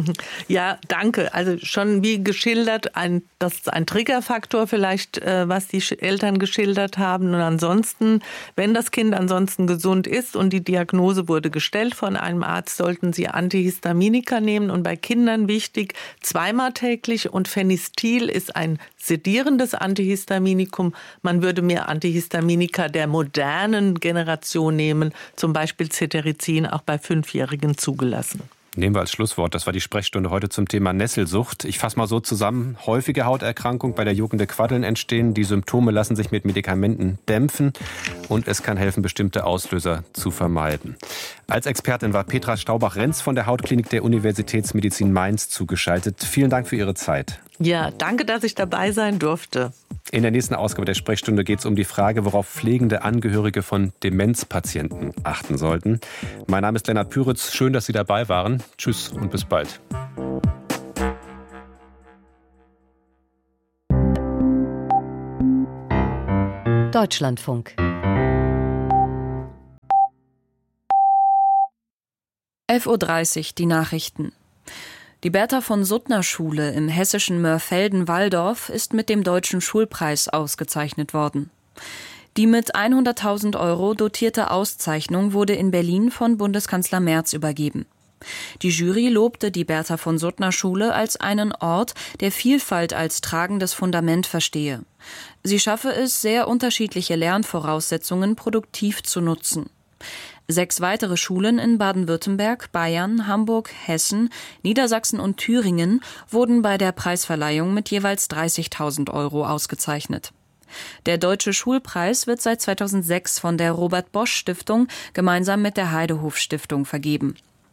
Ja, danke. Also schon wie geschildert, das ist ein Triggerfaktor vielleicht, was die Eltern geschildert haben. Und ansonsten, wenn das Kind ansonsten gesund ist und die Diagnose wurde gestellt von einem Arzt, sollten Sie Antihistaminika nehmen. Und bei Kindern wichtig, 2-mal täglich. Und Phenestil ist ein sedierendes Antihistaminikum. Man würde mehr Antihistaminika der modernen Generation nehmen, zum Beispiel Cetirizin, auch bei 5-Jährigen zugelassen. Nehmen wir als Schlusswort, das war die Sprechstunde heute zum Thema Nesselsucht. Ich fasse mal so zusammen, häufige Hauterkrankung, bei der juckende Quaddeln entstehen. Die Symptome lassen sich mit Medikamenten dämpfen und es kann helfen, bestimmte Auslöser zu vermeiden. Als Expertin war Petra Staubach-Renz von der Hautklinik der Universitätsmedizin Mainz zugeschaltet. Vielen Dank für Ihre Zeit. Ja, danke, dass ich dabei sein durfte. In der nächsten Ausgabe der Sprechstunde geht es um die Frage, worauf pflegende Angehörige von Demenzpatienten achten sollten. Mein Name ist Lennart Püritz. Schön, dass Sie dabei waren. Tschüss und bis bald. Deutschlandfunk. 11:30 Uhr, die Nachrichten. Die Bertha-von-Suttner-Schule im hessischen Mörfelden-Walldorf ist mit dem Deutschen Schulpreis ausgezeichnet worden. Die mit 100.000 € dotierte Auszeichnung wurde in Berlin von Bundeskanzler Merz übergeben. Die Jury lobte die Bertha-von-Suttner-Schule als einen Ort, der Vielfalt als tragendes Fundament verstehe. Sie schaffe es, sehr unterschiedliche Lernvoraussetzungen produktiv zu nutzen. 6 weitere Schulen in Baden-Württemberg, Bayern, Hamburg, Hessen, Niedersachsen und Thüringen wurden bei der Preisverleihung mit jeweils 30.000 € ausgezeichnet. Der Deutsche Schulpreis wird seit 2006 von der Robert-Bosch-Stiftung gemeinsam mit der Heidehof-Stiftung vergeben.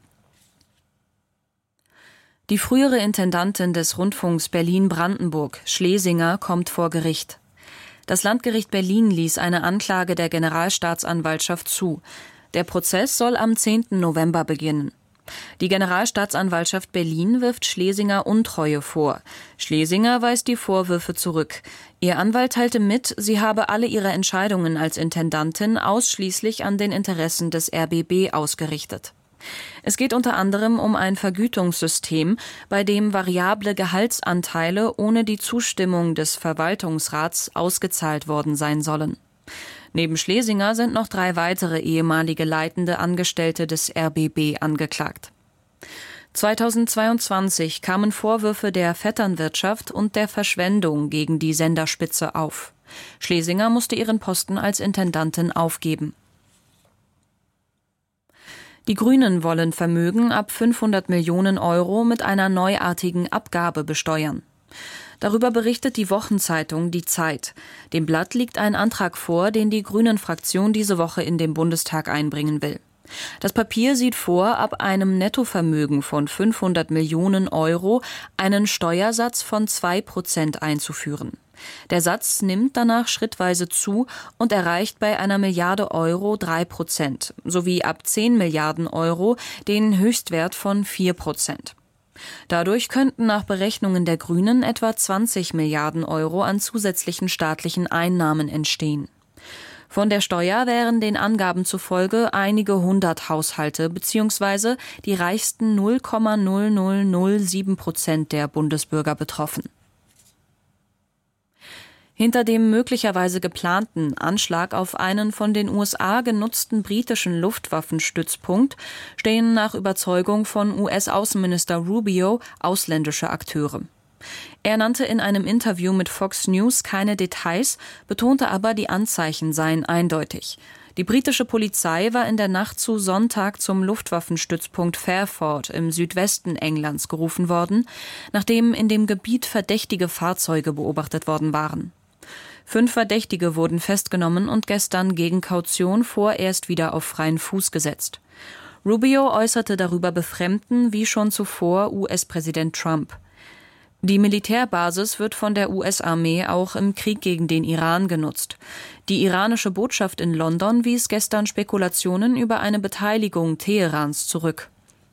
Die frühere Intendantin des Rundfunks Berlin-Brandenburg, Schlesinger, kommt vor Gericht. Das Landgericht Berlin ließ eine Anklage der Generalstaatsanwaltschaft zu. Der Prozess soll am 10. November beginnen. Die Generalstaatsanwaltschaft Berlin wirft Schlesinger Untreue vor. Schlesinger weist die Vorwürfe zurück. Ihr Anwalt teilte mit, sie habe alle ihre Entscheidungen als Intendantin ausschließlich an den Interessen des RBB ausgerichtet. Es geht unter anderem um ein Vergütungssystem, bei dem variable Gehaltsanteile ohne die Zustimmung des Verwaltungsrats ausgezahlt worden sein sollen. Neben Schlesinger sind noch 3 weitere ehemalige leitende Angestellte des RBB angeklagt. 2022 kamen Vorwürfe der Vetternwirtschaft und der Verschwendung gegen die Senderspitze auf. Schlesinger musste ihren Posten als Intendantin aufgeben. Die Grünen wollen Vermögen ab 500 Millionen € mit einer neuartigen Abgabe besteuern. Darüber berichtet die Wochenzeitung Die Zeit. Dem Blatt liegt ein Antrag vor, den die Grünen-Fraktion diese Woche in den Bundestag einbringen will. Das Papier sieht vor, ab einem Nettovermögen von 500 Millionen € einen Steuersatz von 2% einzuführen. Der Satz nimmt danach schrittweise zu und erreicht bei 1 Milliarde € 3%, sowie ab 10 Milliarden € den Höchstwert von 4%. Dadurch könnten nach Berechnungen der Grünen etwa 20 Milliarden € an zusätzlichen staatlichen Einnahmen entstehen. Von der Steuer wären den Angaben zufolge einige 100 Haushalte bzw. die reichsten 0,0007% der Bundesbürger betroffen. Hinter dem möglicherweise geplanten Anschlag auf einen von den USA genutzten britischen Luftwaffenstützpunkt stehen nach Überzeugung von US-Außenminister Rubio ausländische Akteure. Er nannte in einem Interview mit Fox News keine Details, betonte aber, die Anzeichen seien eindeutig. Die britische Polizei war in der Nacht zu Sonntag zum Luftwaffenstützpunkt Fairford im Südwesten Englands gerufen worden, nachdem in dem Gebiet verdächtige Fahrzeuge beobachtet worden waren. 5 Verdächtige wurden festgenommen und gestern gegen Kaution vorerst wieder auf freien Fuß gesetzt. Rubio äußerte darüber Befremden wie schon zuvor US-Präsident Trump. Die Militärbasis wird von der US-Armee auch im Krieg gegen den Iran genutzt. Die iranische Botschaft in London wies gestern Spekulationen über eine Beteiligung Teherans zurück.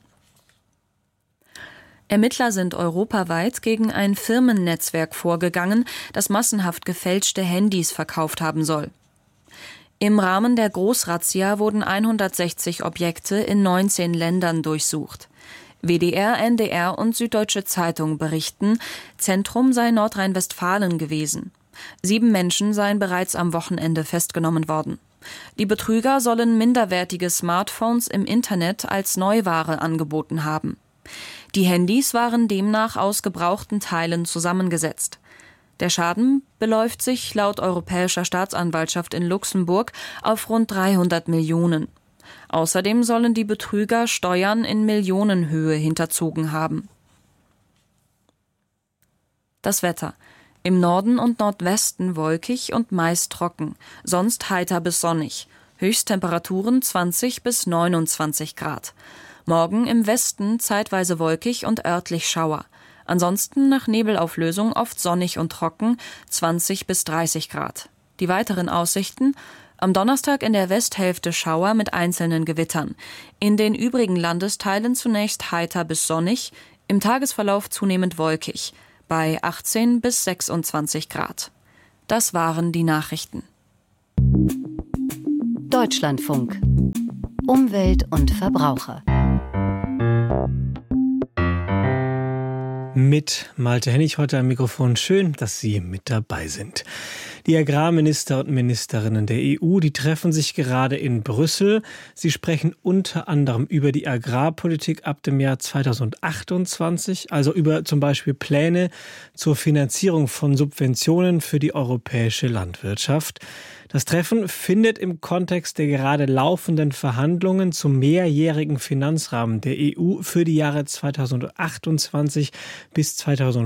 Ermittler sind europaweit gegen ein Firmennetzwerk vorgegangen, das massenhaft gefälschte Handys verkauft haben soll. Im Rahmen der Großrazzia wurden 160 Objekte in 19 Ländern durchsucht. WDR, NDR und Süddeutsche Zeitung berichten, Zentrum sei Nordrhein-Westfalen gewesen. 7 Menschen seien bereits am Wochenende festgenommen worden. Die Betrüger sollen minderwertige Smartphones im Internet als Neuware angeboten haben. Die Handys waren demnach aus gebrauchten Teilen zusammengesetzt. Der Schaden beläuft sich laut Europäischer Staatsanwaltschaft in Luxemburg auf rund 300 Millionen. Außerdem sollen die Betrüger Steuern in Millionenhöhe hinterzogen haben. Das Wetter. Im Norden und Nordwesten wolkig und meist trocken, sonst heiter bis sonnig. Höchsttemperaturen 20 bis 29 Grad. Morgen im Westen zeitweise wolkig und örtlich Schauer. Ansonsten nach Nebelauflösung oft sonnig und trocken, 20 bis 30 Grad. Die weiteren Aussichten: am Donnerstag in der Westhälfte Schauer mit einzelnen Gewittern. In den übrigen Landesteilen zunächst heiter bis sonnig, im Tagesverlauf zunehmend wolkig, bei 18 bis 26 Grad. Das waren die Nachrichten. Deutschlandfunk. Umwelt und Verbraucher. Mit Malte Hennig heute am Mikrofon. Schön, dass Sie mit dabei sind. Die Agrarminister und Ministerinnen der EU, die treffen sich gerade in Brüssel. Sie sprechen unter anderem über die Agrarpolitik ab dem Jahr 2028, also über zum Beispiel Pläne zur Finanzierung von Subventionen für die europäische Landwirtschaft. Das Treffen findet im Kontext der gerade laufenden Verhandlungen zum mehrjährigen Finanzrahmen der EU für die Jahre 2028 bis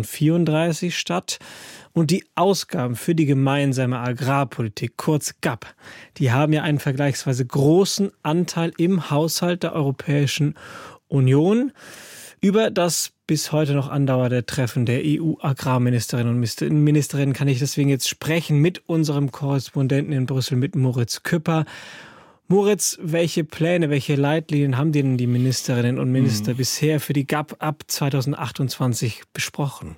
2034 statt. Und die Ausgaben für die gemeinsame Agrarpolitik, kurz GAP, die haben ja einen vergleichsweise großen Anteil im Haushalt der Europäischen Union. Über das bis heute noch andauernde Treffen der EU-Agrarministerinnen und Ministerinnen kann ich deswegen jetzt sprechen mit unserem Korrespondenten in Brüssel, mit Moritz Küpper. Moritz, welche Pläne, welche Leitlinien haben denn die Ministerinnen und Minister bisher für die GAP ab 2028 besprochen?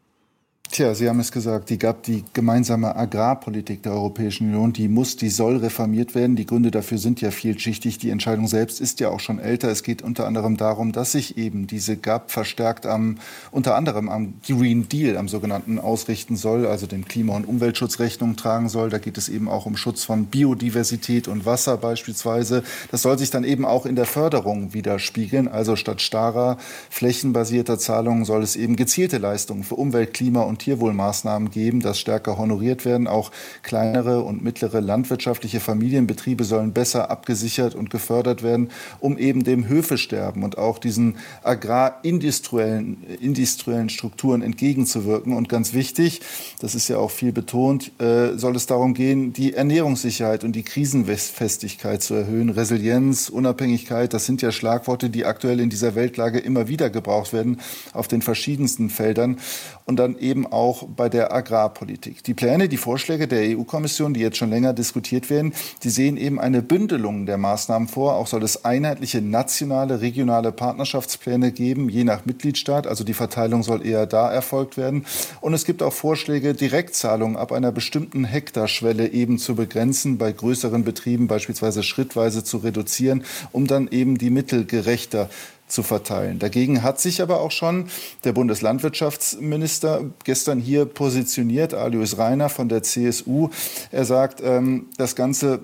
Tja, Sie haben es gesagt, die GAP, die gemeinsame Agrarpolitik der Europäischen Union, die soll reformiert werden. Die Gründe dafür sind ja vielschichtig. Die Entscheidung selbst ist ja auch schon älter. Es geht unter anderem darum, dass sich eben diese GAP verstärkt unter anderem am Green Deal, am sogenannten, ausrichten soll, also dem Klima- und Umweltschutz Rechnung tragen soll. Da geht es eben auch um Schutz von Biodiversität und Wasser beispielsweise. Das soll sich dann eben auch in der Förderung widerspiegeln. Also statt starrer, flächenbasierter Zahlungen soll es eben gezielte Leistungen für Umwelt, Klima und Tierwohlmaßnahmen geben, dass stärker honoriert werden. Auch kleinere und mittlere landwirtschaftliche Familienbetriebe sollen besser abgesichert und gefördert werden, um eben dem Höfesterben und auch diesen agrarindustriellen Strukturen entgegenzuwirken. Und ganz wichtig, das ist ja auch viel betont, soll es darum gehen, die Ernährungssicherheit und die Krisenfestigkeit zu erhöhen. Resilienz, Unabhängigkeit, das sind ja Schlagworte, die aktuell in dieser Weltlage immer wieder gebraucht werden, auf den verschiedensten Feldern. Und dann eben auch bei der Agrarpolitik. Die Pläne, die Vorschläge der EU-Kommission, die jetzt schon länger diskutiert werden, die sehen eben eine Bündelung der Maßnahmen vor. Auch soll es einheitliche nationale, regionale Partnerschaftspläne geben, je nach Mitgliedstaat. Also die Verteilung soll eher da erfolgt werden. Und es gibt auch Vorschläge, Direktzahlungen ab einer bestimmten Hektarschwelle eben zu begrenzen, bei größeren Betrieben beispielsweise schrittweise zu reduzieren, um dann eben die Mittel gerechter zu verteilen. Dagegen hat sich aber auch schon der Bundeslandwirtschaftsminister gestern hier positioniert, Alois Rainer von der CSU. Er sagt, das Ganze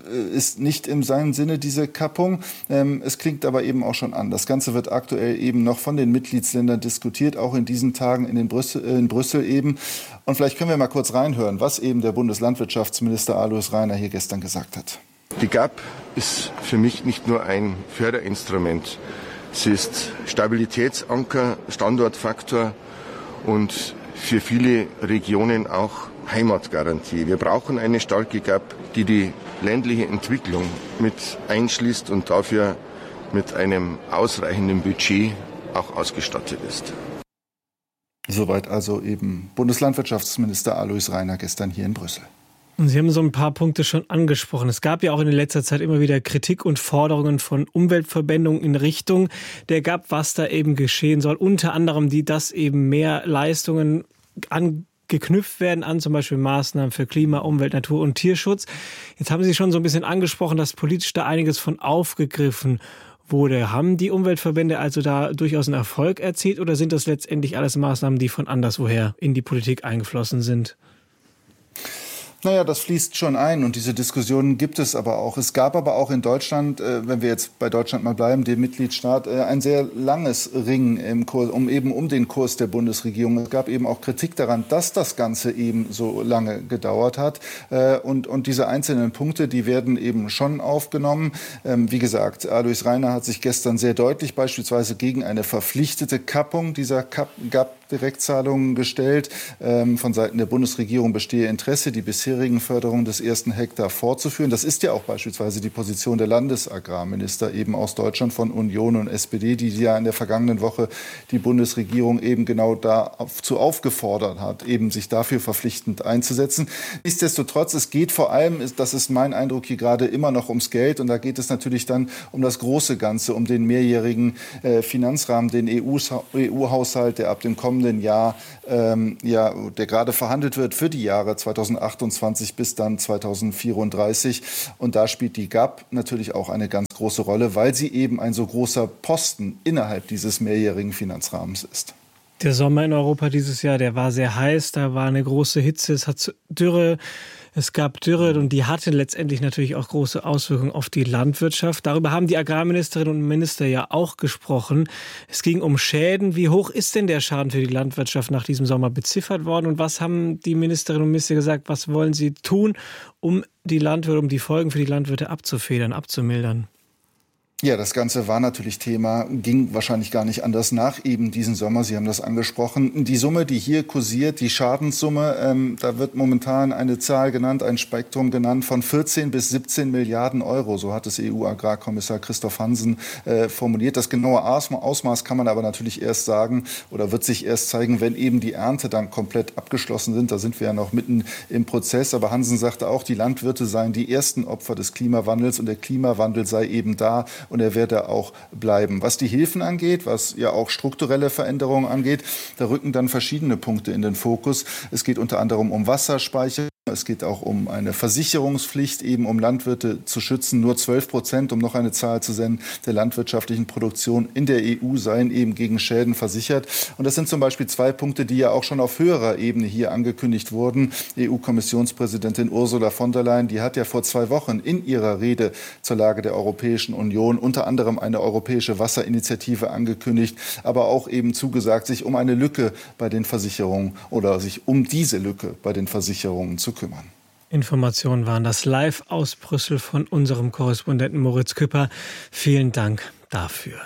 ist nicht in seinem Sinne diese Kappung. Es klingt aber eben auch schon an. Das Ganze wird aktuell eben noch von den Mitgliedsländern diskutiert, auch in diesen Tagen in Brüssel eben. Und vielleicht können wir mal kurz reinhören, was eben der Bundeslandwirtschaftsminister Alois Rainer hier gestern gesagt hat. Die GAP ist für mich nicht nur ein Förderinstrument. Sie ist Stabilitätsanker, Standortfaktor und für viele Regionen auch Heimatgarantie. Wir brauchen eine starke GAP, die die ländliche Entwicklung mit einschließt und dafür mit einem ausreichenden Budget auch ausgestattet ist. Soweit also eben Bundeslandwirtschaftsminister Alois Rainer gestern hier in Brüssel. Und Sie haben so ein paar Punkte schon angesprochen. Es gab ja auch in letzter Zeit immer wieder Kritik und Forderungen von Umweltverbänden in Richtung der GAP, was da eben geschehen soll. Unter anderem, dass eben mehr Leistungen geknüpft werden an zum Beispiel Maßnahmen für Klima, Umwelt, Natur und Tierschutz. Jetzt haben Sie schon so ein bisschen angesprochen, dass politisch da einiges von aufgegriffen wurde. Haben die Umweltverbände also da durchaus einen Erfolg erzielt oder sind das letztendlich alles Maßnahmen, die von anderswoher in die Politik eingeflossen sind? Naja, das fließt schon ein und diese Diskussionen gibt es aber auch. Es gab aber auch in Deutschland, wenn wir jetzt bei Deutschland mal bleiben, dem Mitgliedstaat, ein sehr langes Ringen im Kurs, um den Kurs der Bundesregierung. Es gab eben auch Kritik daran, dass das Ganze eben so lange gedauert hat. Und diese einzelnen Punkte, die werden eben schon aufgenommen. Wie gesagt, Alois Rainer hat sich gestern sehr deutlich beispielsweise gegen eine verpflichtete Kappung dieser GAP Direktzahlungen gestellt. Von Seiten der Bundesregierung bestehe Interesse, die bisherigen Förderungen des ersten Hektar fortzuführen. Das ist ja auch beispielsweise die Position der Landesagrarminister eben aus Deutschland von Union und SPD, die ja in der vergangenen Woche die Bundesregierung eben genau dazu aufgefordert hat, eben sich dafür verpflichtend einzusetzen. Nichtsdestotrotz, es geht vor allem, das ist mein Eindruck hier gerade, immer noch ums Geld. Und da geht es natürlich dann um das große Ganze, um den mehrjährigen Finanzrahmen, den EU-Haushalt, der ab dem kommenden Jahr, der gerade verhandelt wird für die Jahre 2028 bis dann 2034. Und da spielt die GAP natürlich auch eine ganz große Rolle, weil sie eben ein so großer Posten innerhalb dieses mehrjährigen Finanzrahmens ist. Der Sommer in Europa dieses Jahr, der war sehr heiß, da war eine große Hitze, es gab Dürre und die hatte letztendlich natürlich auch große Auswirkungen auf die Landwirtschaft. Darüber haben die Agrarministerinnen und Minister ja auch gesprochen. Es ging um Schäden. Wie hoch ist denn der Schaden für die Landwirtschaft nach diesem Sommer beziffert worden? Und was haben die Ministerinnen und Minister gesagt, was wollen sie tun, um die Folgen für die Landwirte abzufedern, abzumildern? Ja, das Ganze war natürlich Thema, ging wahrscheinlich gar nicht anders nach eben diesen Sommer. Sie haben das angesprochen. Die Summe, die hier kursiert, die Schadenssumme, da wird momentan eine Zahl genannt, ein Spektrum genannt von 14 bis 17 Milliarden Euro. So hat es EU-Agrarkommissar Christoph Hansen formuliert. Das genaue Ausmaß kann man aber natürlich erst sagen oder wird sich erst zeigen, wenn eben die Ernte dann komplett abgeschlossen sind. Da sind wir ja noch mitten im Prozess. Aber Hansen sagte auch, die Landwirte seien die ersten Opfer des Klimawandels und der Klimawandel sei eben da. Und er werde auch bleiben. Was die Hilfen angeht, was ja auch strukturelle Veränderungen angeht, da rücken dann verschiedene Punkte in den Fokus. Es geht unter anderem um Wasserspeicher. Es geht auch um eine Versicherungspflicht, eben um Landwirte zu schützen. Nur 12%, um noch eine Zahl zu nennen, der landwirtschaftlichen Produktion in der EU seien eben gegen Schäden versichert. Und das sind zum Beispiel 2 Punkte, die ja auch schon auf höherer Ebene hier angekündigt wurden. EU-Kommissionspräsidentin Ursula von der Leyen, die hat ja vor 2 Wochen in ihrer Rede zur Lage der Europäischen Union unter anderem eine europäische Wasserinitiative angekündigt, aber auch eben zugesagt, sich um eine Lücke bei den Versicherungen oder sich um diese Lücke bei den Versicherungen zu kümmern. Informationen waren das live aus Brüssel von unserem Korrespondenten Moritz Küpper. Vielen Dank dafür.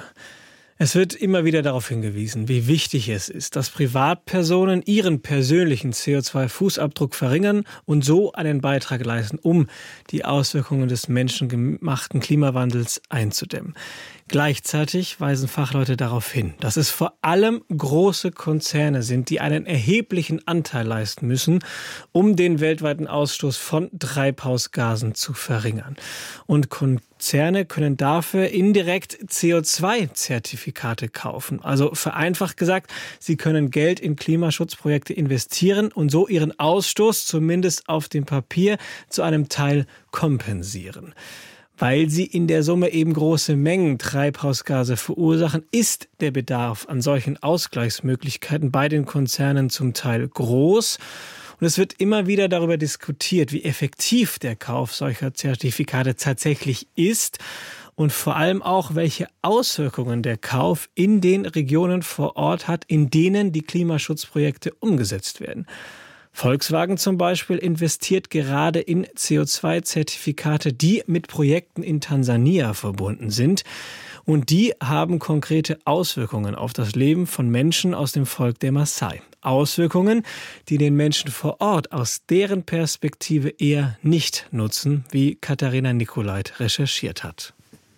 Es wird immer wieder darauf hingewiesen, wie wichtig es ist, dass Privatpersonen ihren persönlichen CO2-Fußabdruck verringern und so einen Beitrag leisten, um die Auswirkungen des menschengemachten Klimawandels einzudämmen. Gleichzeitig weisen Fachleute darauf hin, dass es vor allem große Konzerne sind, die einen erheblichen Anteil leisten müssen, um den weltweiten Ausstoß von Treibhausgasen zu verringern. Und Konzerne können dafür indirekt CO2-Zertifikate kaufen. Also vereinfacht gesagt, sie können Geld in Klimaschutzprojekte investieren und so ihren Ausstoß zumindest auf dem Papier zu einem Teil kompensieren. Weil sie in der Summe eben große Mengen Treibhausgase verursachen, ist der Bedarf an solchen Ausgleichsmöglichkeiten bei den Konzernen zum Teil groß. Und es wird immer wieder darüber diskutiert, wie effektiv der Kauf solcher Zertifikate tatsächlich ist und vor allem auch, welche Auswirkungen der Kauf in den Regionen vor Ort hat, in denen die Klimaschutzprojekte umgesetzt werden. Volkswagen zum Beispiel investiert gerade in CO2-Zertifikate, die mit Projekten in Tansania verbunden sind. Und die haben konkrete Auswirkungen auf das Leben von Menschen aus dem Volk der Maasai. Auswirkungen, die den Menschen vor Ort aus deren Perspektive eher nicht nutzen, wie Katharina Nicolait recherchiert hat.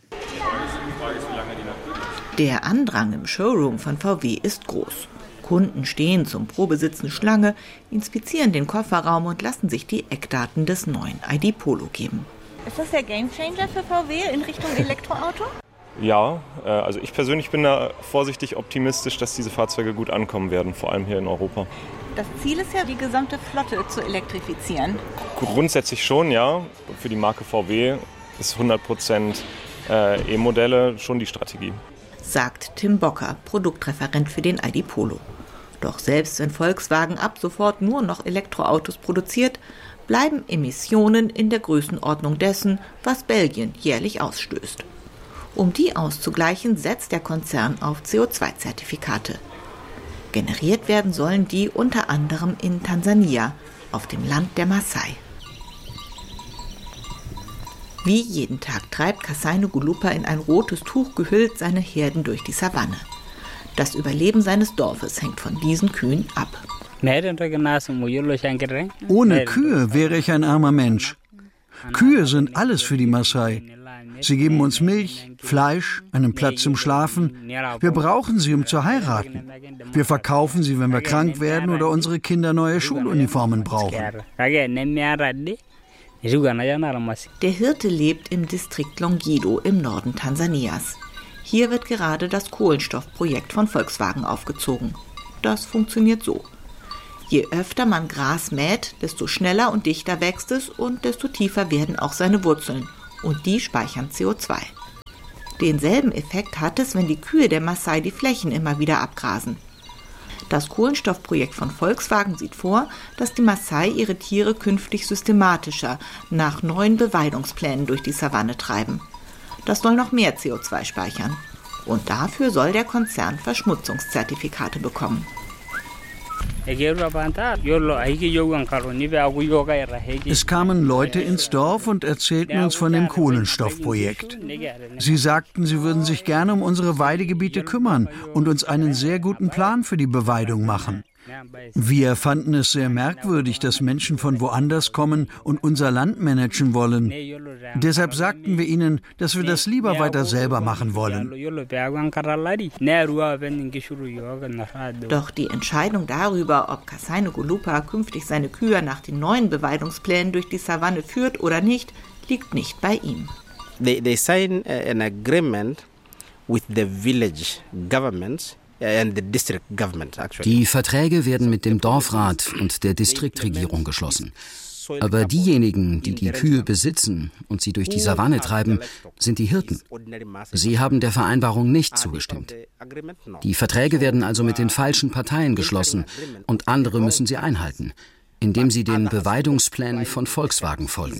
Der Andrang im Showroom von VW ist groß. Kunden stehen zum Probesitzen Schlange, inspizieren den Kofferraum und lassen sich die Eckdaten des neuen ID Polo geben. Ist das der Gamechanger für VW in Richtung Elektroauto? Ja, also ich persönlich bin da vorsichtig optimistisch, dass diese Fahrzeuge gut ankommen werden, vor allem hier in Europa. Das Ziel ist ja, die gesamte Flotte zu elektrifizieren. Grundsätzlich schon, ja. Für die Marke VW ist 100% E-Modelle schon die Strategie. Sagt Tim Bocker, Produktreferent für den ID Polo. Doch selbst wenn Volkswagen ab sofort nur noch Elektroautos produziert, bleiben Emissionen in der Größenordnung dessen, was Belgien jährlich ausstößt. Um die auszugleichen, setzt der Konzern auf CO2-Zertifikate. Generiert werden sollen die unter anderem in Tansania, auf dem Land der Maasai. Wie jeden Tag treibt Kasai Ngulupa in ein rotes Tuch gehüllt seine Herden durch die Savanne. Das Überleben seines Dorfes hängt von diesen Kühen ab. Ohne Kühe wäre ich ein armer Mensch. Kühe sind alles für die Maasai. Sie geben uns Milch, Fleisch, einen Platz zum Schlafen. Wir brauchen sie, um zu heiraten. Wir verkaufen sie, wenn wir krank werden oder unsere Kinder neue Schuluniformen brauchen. Der Hirte lebt im Distrikt Longido im Norden Tansanias. Hier wird gerade das Kohlenstoffprojekt von Volkswagen aufgezogen. Das funktioniert so. Je öfter man Gras mäht, desto schneller und dichter wächst es und desto tiefer werden auch seine Wurzeln. Und die speichern CO2. Denselben Effekt hat es, wenn die Kühe der Maasai die Flächen immer wieder abgrasen. Das Kohlenstoffprojekt von Volkswagen sieht vor, dass die Maasai ihre Tiere künftig systematischer nach neuen Beweidungsplänen durch die Savanne treiben. Das soll noch mehr CO2 speichern. Und dafür soll der Konzern Verschmutzungszertifikate bekommen. Es kamen Leute ins Dorf und erzählten uns von dem Kohlenstoffprojekt. Sie sagten, sie würden sich gerne um unsere Weidegebiete kümmern und uns einen sehr guten Plan für die Beweidung machen. Wir fanden es sehr merkwürdig, dass Menschen von woanders kommen und unser Land managen wollen. Deshalb sagten wir ihnen, dass wir das lieber weiter selber machen wollen. Doch die Entscheidung darüber, ob Kasai Ngulupa künftig seine Kühe nach den neuen Beweidungsplänen durch die Savanne führt oder nicht, liegt nicht bei ihm. They sign an agreement with the village governments. Die Verträge werden mit dem Dorfrat und der Distriktregierung geschlossen. Aber diejenigen, die die Kühe besitzen und sie durch die Savanne treiben, sind die Hirten. Sie haben der Vereinbarung nicht zugestimmt. Die Verträge werden also mit den falschen Parteien geschlossen und andere müssen sie einhalten, indem sie den Beweidungsplänen von Volkswagen folgen.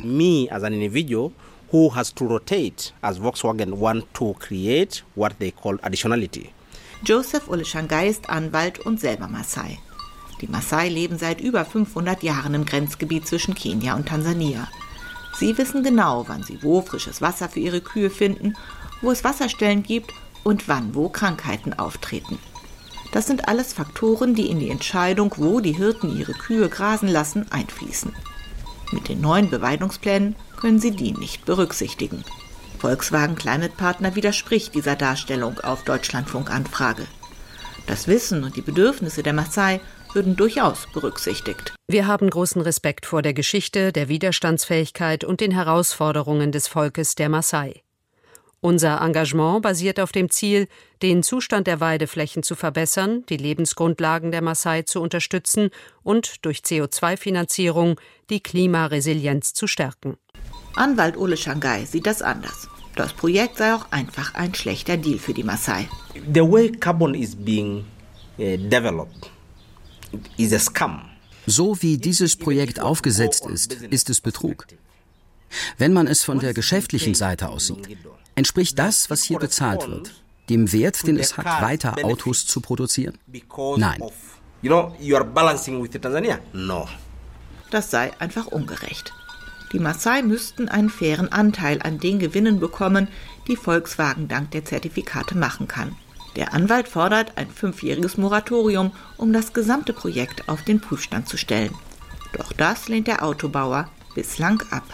Who has to rotate as Volkswagen want to create what they call additionality. Joseph Oleshangai ist Anwalt und selber Maasai. Die Maasai leben seit über 500 Jahren im Grenzgebiet zwischen Kenia und Tansania. Sie wissen genau, wann sie wo frisches Wasser für ihre Kühe finden, wo es Wasserstellen gibt und wann wo Krankheiten auftreten. Das sind alles Faktoren, die in die Entscheidung, wo die Hirten ihre Kühe grasen lassen, einfließen. Mit den neuen Beweidungsplänen können sie die nicht berücksichtigen. Volkswagen Climate Partner widerspricht dieser Darstellung auf Deutschlandfunk-Anfrage. Das Wissen und die Bedürfnisse der Maasai würden durchaus berücksichtigt. Wir haben großen Respekt vor der Geschichte, der Widerstandsfähigkeit und den Herausforderungen des Volkes der Maasai. Unser Engagement basiert auf dem Ziel, den Zustand der Weideflächen zu verbessern, die Lebensgrundlagen der Maasai zu unterstützen und durch CO2-Finanzierung die Klimaresilienz zu stärken. Anwalt Oleshangai sieht das anders. Das Projekt sei auch einfach ein schlechter Deal für die Maasai. The way carbon is being developed is a scam. So wie dieses Projekt aufgesetzt ist es Betrug. Wenn man es von der geschäftlichen Seite aus sieht, entspricht das, was hier bezahlt wird, dem Wert, den es hat, weiter Autos zu produzieren? Nein. You are balancing with Tanzania? No. Das sei einfach ungerecht. Die Maasai müssten einen fairen Anteil an den Gewinnen bekommen, die Volkswagen dank der Zertifikate machen kann. Der Anwalt fordert ein 5-jähriges Moratorium, um das gesamte Projekt auf den Prüfstand zu stellen. Doch das lehnt der Autobauer bislang ab.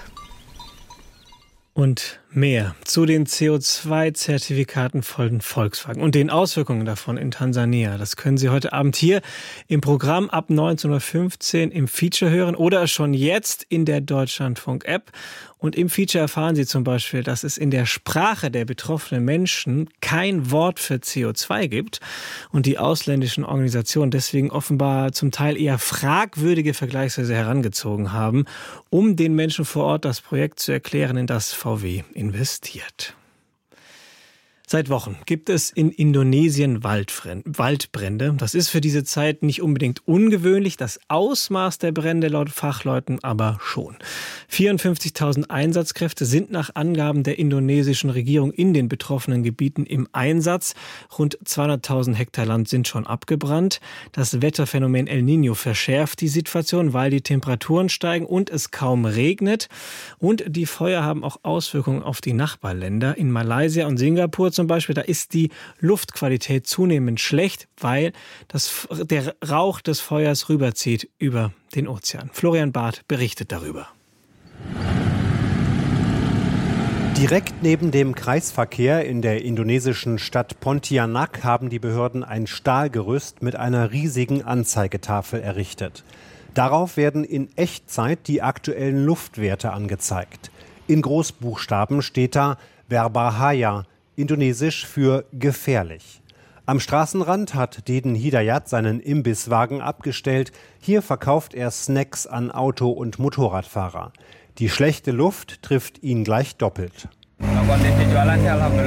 Und mehr zu den CO2-Zertifikaten von Volkswagen und den Auswirkungen davon in Tansania. Das können Sie heute Abend hier im Programm ab 19.15 Uhr im Feature hören oder schon jetzt in der Deutschlandfunk-App. Und im Feature erfahren Sie zum Beispiel, dass es in der Sprache der betroffenen Menschen kein Wort für CO2 gibt und die ausländischen Organisationen deswegen offenbar zum Teil eher fragwürdige Vergleichsweise herangezogen haben, um den Menschen vor Ort das Projekt zu erklären, in das VW investiert. Seit Wochen gibt es in Indonesien Waldbrände. Das ist für diese Zeit nicht unbedingt ungewöhnlich, das Ausmaß der Brände laut Fachleuten aber schon. 54.000 Einsatzkräfte sind nach Angaben der indonesischen Regierung in den betroffenen Gebieten im Einsatz. Rund 200.000 Hektar Land sind schon abgebrannt. Das Wetterphänomen El Niño verschärft die Situation, weil die Temperaturen steigen und es kaum regnet. Und die Feuer haben auch Auswirkungen auf die Nachbarländer. In Malaysia und Singapur zum Beispiel, da ist die Luftqualität zunehmend schlecht, weil der Rauch des Feuers rüberzieht über den Ozean. Florian Barth berichtet darüber. Direkt neben dem Kreisverkehr in der indonesischen Stadt Pontianak haben die Behörden ein Stahlgerüst mit einer riesigen Anzeigetafel errichtet. Darauf werden in Echtzeit die aktuellen Luftwerte angezeigt. In Großbuchstaben steht da Berbahaya, indonesisch für gefährlich. Am Straßenrand hat Deden Hidayat seinen Imbisswagen abgestellt. Hier verkauft er Snacks an Auto- und Motorradfahrer. Die schlechte Luft trifft ihn gleich doppelt.